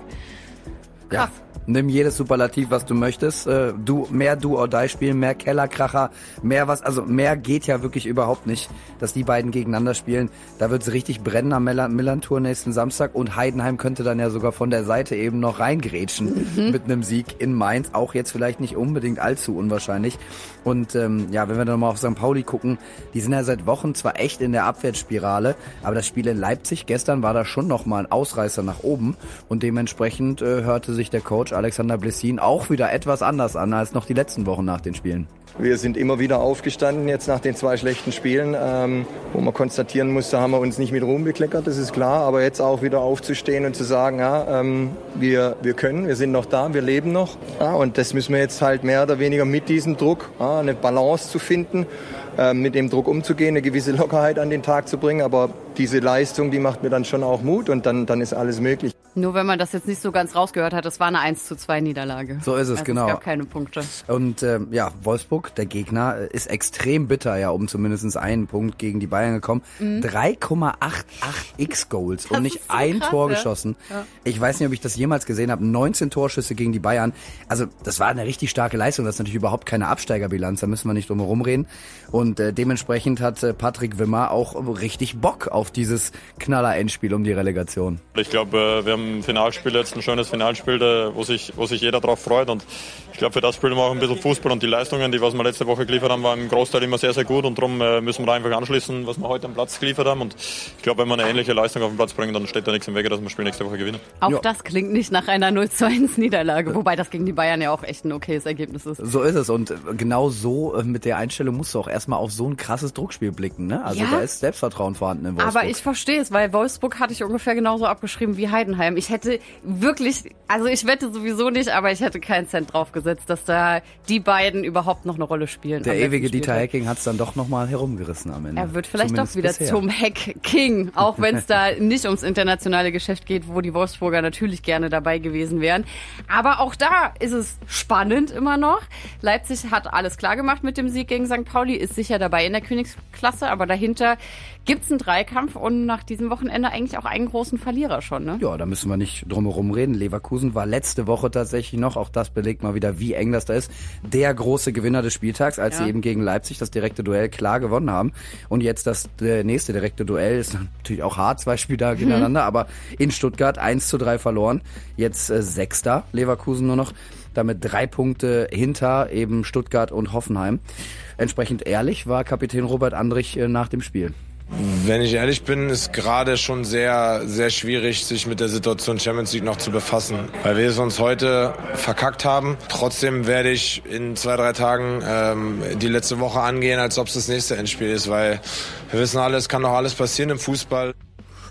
Krass. Ja. Nimm jedes Superlativ, was du möchtest. Du, mehr Do-or-Die-Spielen, mehr Kellerkracher, mehr was, also mehr geht ja wirklich überhaupt nicht, dass die beiden gegeneinander spielen. Da wird's richtig brennen am Millantor nächsten Samstag und Heidenheim könnte dann ja sogar von der Seite eben noch reingrätschen mhm. mit einem Sieg in Mainz. Auch jetzt vielleicht nicht unbedingt allzu unwahrscheinlich. Und ähm, ja, wenn wir dann mal auf Sankt Pauli gucken, die sind ja seit Wochen zwar echt in der Abwärtsspirale, aber das Spiel in Leipzig gestern war da schon nochmal ein Ausreißer nach oben und dementsprechend äh, hörte sich der Coach Alexander Blessin auch wieder etwas anders an als noch die letzten Wochen nach den Spielen. Wir sind immer wieder aufgestanden jetzt nach den zwei schlechten Spielen, ähm, wo man konstatieren musste, haben wir uns nicht mit Ruhm bekleckert, das ist klar. Aber jetzt auch wieder aufzustehen und zu sagen, ja, ähm, wir, wir können, wir sind noch da, wir leben noch. Ja, und das müssen wir jetzt halt mehr oder weniger mit diesem Druck, ja, eine Balance zu finden, äh, mit dem Druck umzugehen, eine gewisse Lockerheit an den Tag zu bringen. Aber diese Leistung, die macht mir dann schon auch Mut und dann, dann ist alles möglich. Nur wenn man das jetzt nicht so ganz rausgehört hat, es war eine eins zu zwei Niederlage. So ist es, also genau. Es gab keine Punkte. Und ähm, ja, Wolfsburg, der Gegner, ist extrem bitter, ja, um zumindest einen Punkt gegen die Bayern gekommen. Mhm. drei Komma achtundachtzig X-Goals und nicht so ein krass, Tor ja. geschossen. Ja. Ich weiß nicht, ob ich das jemals gesehen habe. neunzehn Torschüsse gegen die Bayern. Also das war eine richtig starke Leistung. Das ist natürlich überhaupt keine Absteigerbilanz, da müssen wir nicht drum herum reden. Und äh, dementsprechend hat äh, Patrick Wimmer auch richtig Bock auf dieses Knaller-Endspiel um die Relegation. Ich glaube, äh, wir haben ein Finalspiel jetzt, ein schönes Finalspiel, wo sich, wo sich jeder drauf freut. Und ich glaube, für das spielen wir auch ein bisschen Fußball. Und die Leistungen, die was wir letzte Woche geliefert haben, waren im Großteil immer sehr, sehr gut. Und darum äh, müssen wir da einfach anschließen, was wir heute am Platz geliefert haben. Und ich glaube, wenn wir eine ähnliche Leistung auf den Platz bringen, dann steht da nichts im Wege, dass wir das Spiel nächste Woche gewinnen. Auch ja. das klingt nicht nach einer null zu eins Niederlage, wobei das gegen die Bayern ja auch echt ein okayes Ergebnis ist. So ist es. Und genau so mit der Einstellung musst du auch erstmal auf so ein krasses Druckspiel blicken. Ne? Also ja. da ist Selbstvertrauen vorhanden in Wolfsburg. Aber ich verstehe es, weil Wolfsburg hatte ich ungefähr genauso abgeschrieben wie Heidenheim. Ich hätte wirklich, also ich wette sowieso nicht, aber ich hätte keinen Cent drauf gesetzt, dass da die beiden überhaupt noch eine Rolle spielen. Der ewige Dieter Hecking hat es dann doch nochmal herumgerissen am Ende. Er wird vielleicht Zumindest doch wieder bisher. zum Heck-King, auch wenn es da nicht ums internationale Geschäft geht, wo die Wolfsburger natürlich gerne dabei gewesen wären. Aber auch da ist es spannend immer noch. Leipzig hat alles klar gemacht mit dem Sieg gegen Sankt Pauli, ist sicher dabei in der Königsklasse, aber dahinter gibt's einen Dreikampf und nach diesem Wochenende eigentlich auch einen großen Verlierer schon, ne? Ja, da müssen wir nicht drum herum reden. Leverkusen war letzte Woche tatsächlich noch, auch das belegt mal wieder, wie eng das da ist, der große Gewinner des Spieltags, als ja. sie eben gegen Leipzig das direkte Duell klar gewonnen haben. Und jetzt das äh, nächste direkte Duell ist natürlich auch hart, zwei Spiele da gegeneinander, mhm. aber in Stuttgart eins zu drei verloren. Jetzt äh, Sechster, Leverkusen nur noch, damit drei Punkte hinter eben Stuttgart und Hoffenheim. Entsprechend ehrlich war Kapitän Robert Andrich äh, nach dem Spiel. Wenn ich ehrlich bin, ist gerade schon sehr, sehr schwierig, sich mit der Situation Champions League noch zu befassen, weil wir es uns heute verkackt haben. Trotzdem werde ich in zwei, drei Tagen ähm, die letzte Woche angehen, als ob es das nächste Endspiel ist, weil wir wissen alle, es kann noch alles passieren im Fußball.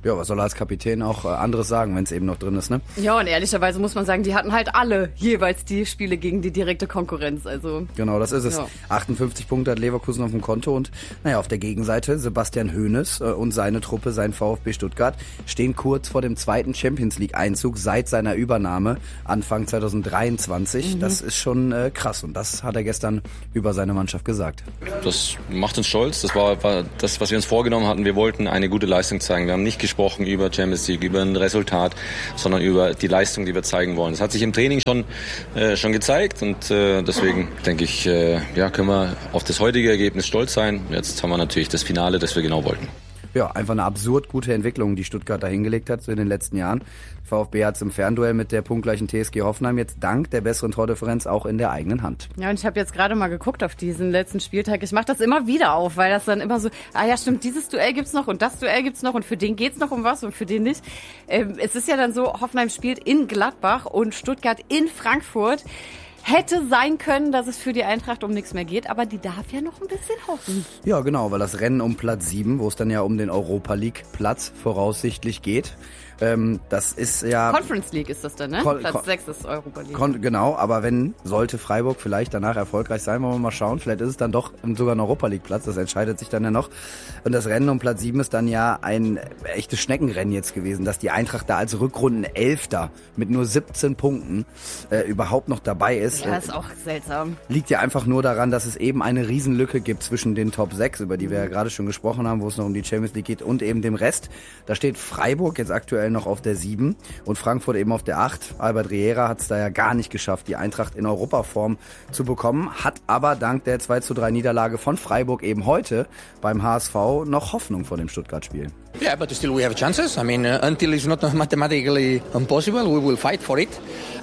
Ja, was soll er als Kapitän auch äh, anderes sagen, wenn es eben noch drin ist, ne? Ja, und ehrlicherweise muss man sagen, die hatten halt alle jeweils die Spiele gegen die direkte Konkurrenz. Also Genau, das ist es. Ja. achtundfünfzig Punkte hat Leverkusen auf dem Konto und naja, auf der Gegenseite Sebastian Hoeneß äh, und seine Truppe, sein VfB Stuttgart, stehen kurz vor dem zweiten Champions-League-Einzug seit seiner Übernahme Anfang zwanzig dreiundzwanzig. Mhm. Das ist schon äh, krass und das hat er gestern über seine Mannschaft gesagt. Das macht uns stolz. Das war, war das, was wir uns vorgenommen hatten. Wir wollten eine gute Leistung zeigen. Wir haben nicht gesprochen über Champions League, über ein Resultat, sondern über die Leistung, die wir zeigen wollen. Das hat sich im Training schon äh, schon gezeigt und äh, deswegen denke ich, äh, ja, können wir auf das heutige Ergebnis stolz sein. Jetzt haben wir natürlich das Finale, das wir genau wollten. Ja, einfach eine absurd gute Entwicklung, die Stuttgart da hingelegt hat so in den letzten Jahren. VfB hat es im Fernduell mit der punktgleichen T S G Hoffenheim jetzt dank der besseren Tordifferenz auch in der eigenen Hand. Ja, und ich habe jetzt gerade mal geguckt auf diesen letzten Spieltag. Ich mache das immer wieder auf, weil das dann immer so, ah ja stimmt, dieses Duell gibt's noch und das Duell gibt's noch und für den geht's noch um was und für den nicht. Ähm, es ist ja dann so, Hoffenheim spielt in Gladbach und Stuttgart in Frankfurt. Hätte sein können, dass es für die Eintracht um nichts mehr geht, aber die darf ja noch ein bisschen hoffen. Ja, genau, weil das Rennen um Platz sieben, wo es dann ja um den Europa-League-Platz voraussichtlich geht, ähm, das ist ja... Conference League ist das dann, ne? Kon- Platz Kon- sechs ist Europa League. Kon- genau, aber wenn, sollte Freiburg vielleicht danach erfolgreich sein, wollen wir mal schauen, vielleicht ist es dann doch sogar ein Europa-League-Platz, das entscheidet sich dann ja noch. Und das Rennen um Platz sieben ist dann ja ein echtes Schneckenrennen jetzt gewesen, dass die Eintracht da als Rückrunden-Elfter mit nur siebzehn Punkten äh, überhaupt noch dabei ist. Ja, ist auch seltsam. Liegt ja einfach nur daran, dass es eben eine Riesenlücke gibt zwischen den Top sechs, über die wir ja gerade schon gesprochen haben, wo es noch um die Champions League geht, und eben dem Rest. Da steht Freiburg jetzt aktuell noch auf der sieben und Frankfurt eben auf der acht. Albert Riera hat es da ja gar nicht geschafft, die Eintracht in Europaform zu bekommen, hat aber dank der zwei zu drei Niederlage von Freiburg eben heute beim H S V noch Hoffnung vor dem Stuttgart-Spiel. Yeah, but still we have chances. I mean, uh, until it's not mathematically impossible, we will fight for it.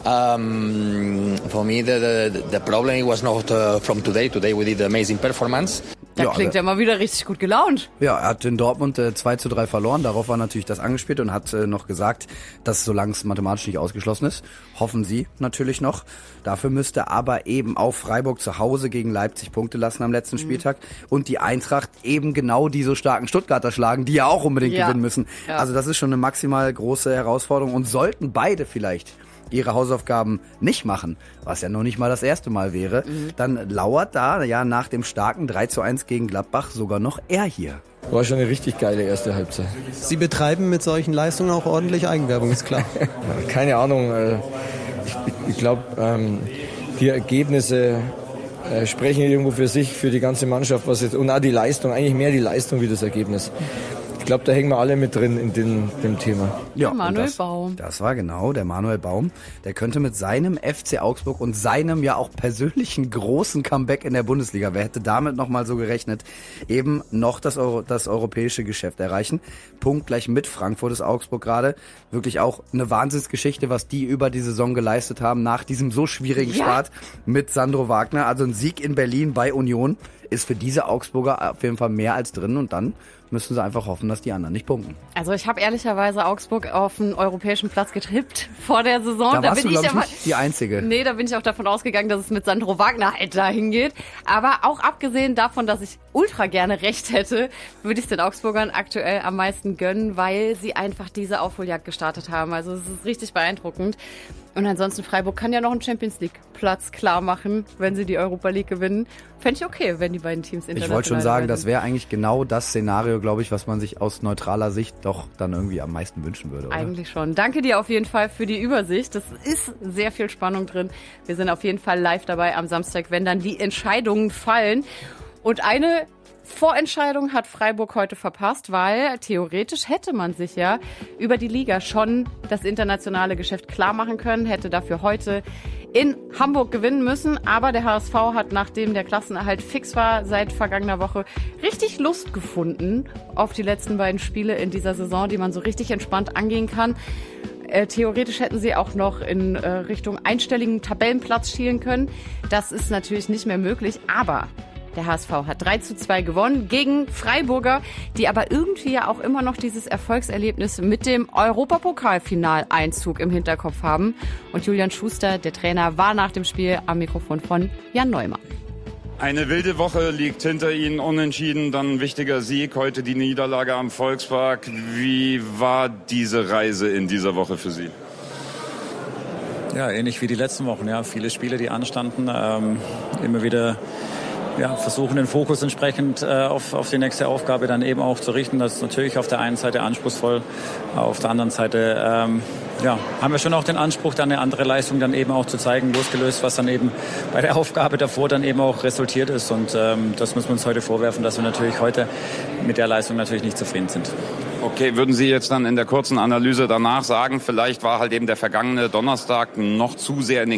Um, for me, the, the, the problem was not uh, from today. Today we did an amazing performance. Da Ja, klingt aber- er mal wieder richtig gut gelaunt. Ja, er hat in Dortmund äh, zwei zu drei verloren, darauf war natürlich das angespielt und hat äh, noch gesagt, dass solange es mathematisch nicht ausgeschlossen ist, hoffen sie natürlich noch. Dafür müsste aber eben auch Freiburg zu Hause gegen Leipzig Punkte lassen am letzten Spieltag und die Eintracht eben genau die so starken Stuttgarter schlagen, die ja auch unbedingt Ja. gewinnen müssen. Ja. Also das ist schon eine maximal große Herausforderung und sollten beide vielleicht ihre Hausaufgaben nicht machen, was ja noch nicht mal das erste Mal wäre, dann lauert da ja nach dem starken drei zu eins gegen Gladbach sogar noch er hier. War schon eine richtig geile erste Halbzeit. Sie betreiben mit solchen Leistungen auch ordentlich Eigenwerbung, ist klar. Keine Ahnung, äh, ich, ich glaube, ähm, die Ergebnisse äh, sprechen irgendwo für sich, für die ganze Mannschaft, was jetzt, und auch die Leistung, eigentlich mehr die Leistung wie das Ergebnis. Ich glaube, da hängen wir alle mit drin in den, dem Thema. Ja, Der Manuel und das, Baum. Das war genau der Manuel Baum. Der könnte mit seinem F C Augsburg und seinem ja auch persönlichen großen Comeback in der Bundesliga, wer hätte damit nochmal so gerechnet, eben noch das, Euro, das europäische Geschäft erreichen. Punktgleich mit Frankfurt ist Augsburg gerade. Wirklich auch eine Wahnsinnsgeschichte, was die über die Saison geleistet haben nach diesem so schwierigen Ja. Start mit Sandro Wagner. Also ein Sieg in Berlin bei Union ist für diese Augsburger auf jeden Fall mehr als drin und dann müssen sie einfach hoffen, dass die anderen nicht punkten. Also ich habe ehrlicherweise Augsburg auf den europäischen Platz getippt vor der Saison. Da warst du, glaube ich, aber- nicht die Einzige. Nee, da bin ich auch davon ausgegangen, dass es mit Sandro Wagner halt dahin geht. Aber auch abgesehen davon, dass ich ultra gerne recht hätte, würde ich es den Augsburgern aktuell am meisten gönnen, weil sie einfach diese Aufholjagd gestartet haben. Also es ist richtig beeindruckend. Und ansonsten Freiburg kann ja noch einen Champions League Platz klar machen, wenn sie die Europa League gewinnen. Fände ich okay, wenn die beiden Teams international Ich wollte schon sagen, dabei das sind. wäre eigentlich genau das Szenario, glaube ich, was man sich aus neutraler Sicht doch dann irgendwie am meisten wünschen würde, oder? Eigentlich schon. Danke dir auf jeden Fall für die Übersicht. Das ist sehr viel Spannung drin. Wir sind auf jeden Fall live dabei am Samstag, wenn dann die Entscheidungen fallen. Und eine Vorentscheidung hat Freiburg heute verpasst, weil theoretisch hätte man sich ja über die Liga schon das internationale Geschäft klar machen können, hätte dafür heute in Hamburg gewinnen müssen. Aber der H S V hat, nachdem der Klassenerhalt fix war, seit vergangener Woche richtig Lust gefunden auf die letzten beiden Spiele in dieser Saison, die man so richtig entspannt angehen kann. Äh, theoretisch hätten sie auch noch in äh, Richtung einstelligen Tabellenplatz schielen können. Das ist natürlich nicht mehr möglich, aber der H S V hat drei zu zwei gewonnen gegen Freiburger, die aber irgendwie ja auch immer noch dieses Erfolgserlebnis mit dem Europapokalfinaleinzug im Hinterkopf haben. Und Julian Schuster, der Trainer, war nach dem Spiel am Mikrofon von Jan Neumann. Eine wilde Woche liegt hinter Ihnen, unentschieden, dann ein wichtiger Sieg, heute die Niederlage am Volkspark. Wie war diese Reise in dieser Woche für Sie? Ja, ähnlich wie die letzten Wochen. Ja, viele Spiele, die anstanden, ähm, immer wieder ja, versuchen, den Fokus entsprechend äh, auf, auf die nächste Aufgabe dann eben auch zu richten. Das ist natürlich auf der einen Seite anspruchsvoll, auf der anderen Seite ähm, ja, haben wir schon auch den Anspruch, dann eine andere Leistung dann eben auch zu zeigen, losgelöst, was dann eben bei der Aufgabe davor dann eben auch resultiert ist. Und ähm, das müssen wir uns heute vorwerfen, dass wir natürlich heute mit der Leistung natürlich nicht zufrieden sind. Okay, würden Sie jetzt dann in der kurzen Analyse danach sagen, vielleicht war halt eben der vergangene Donnerstag noch zu sehr in den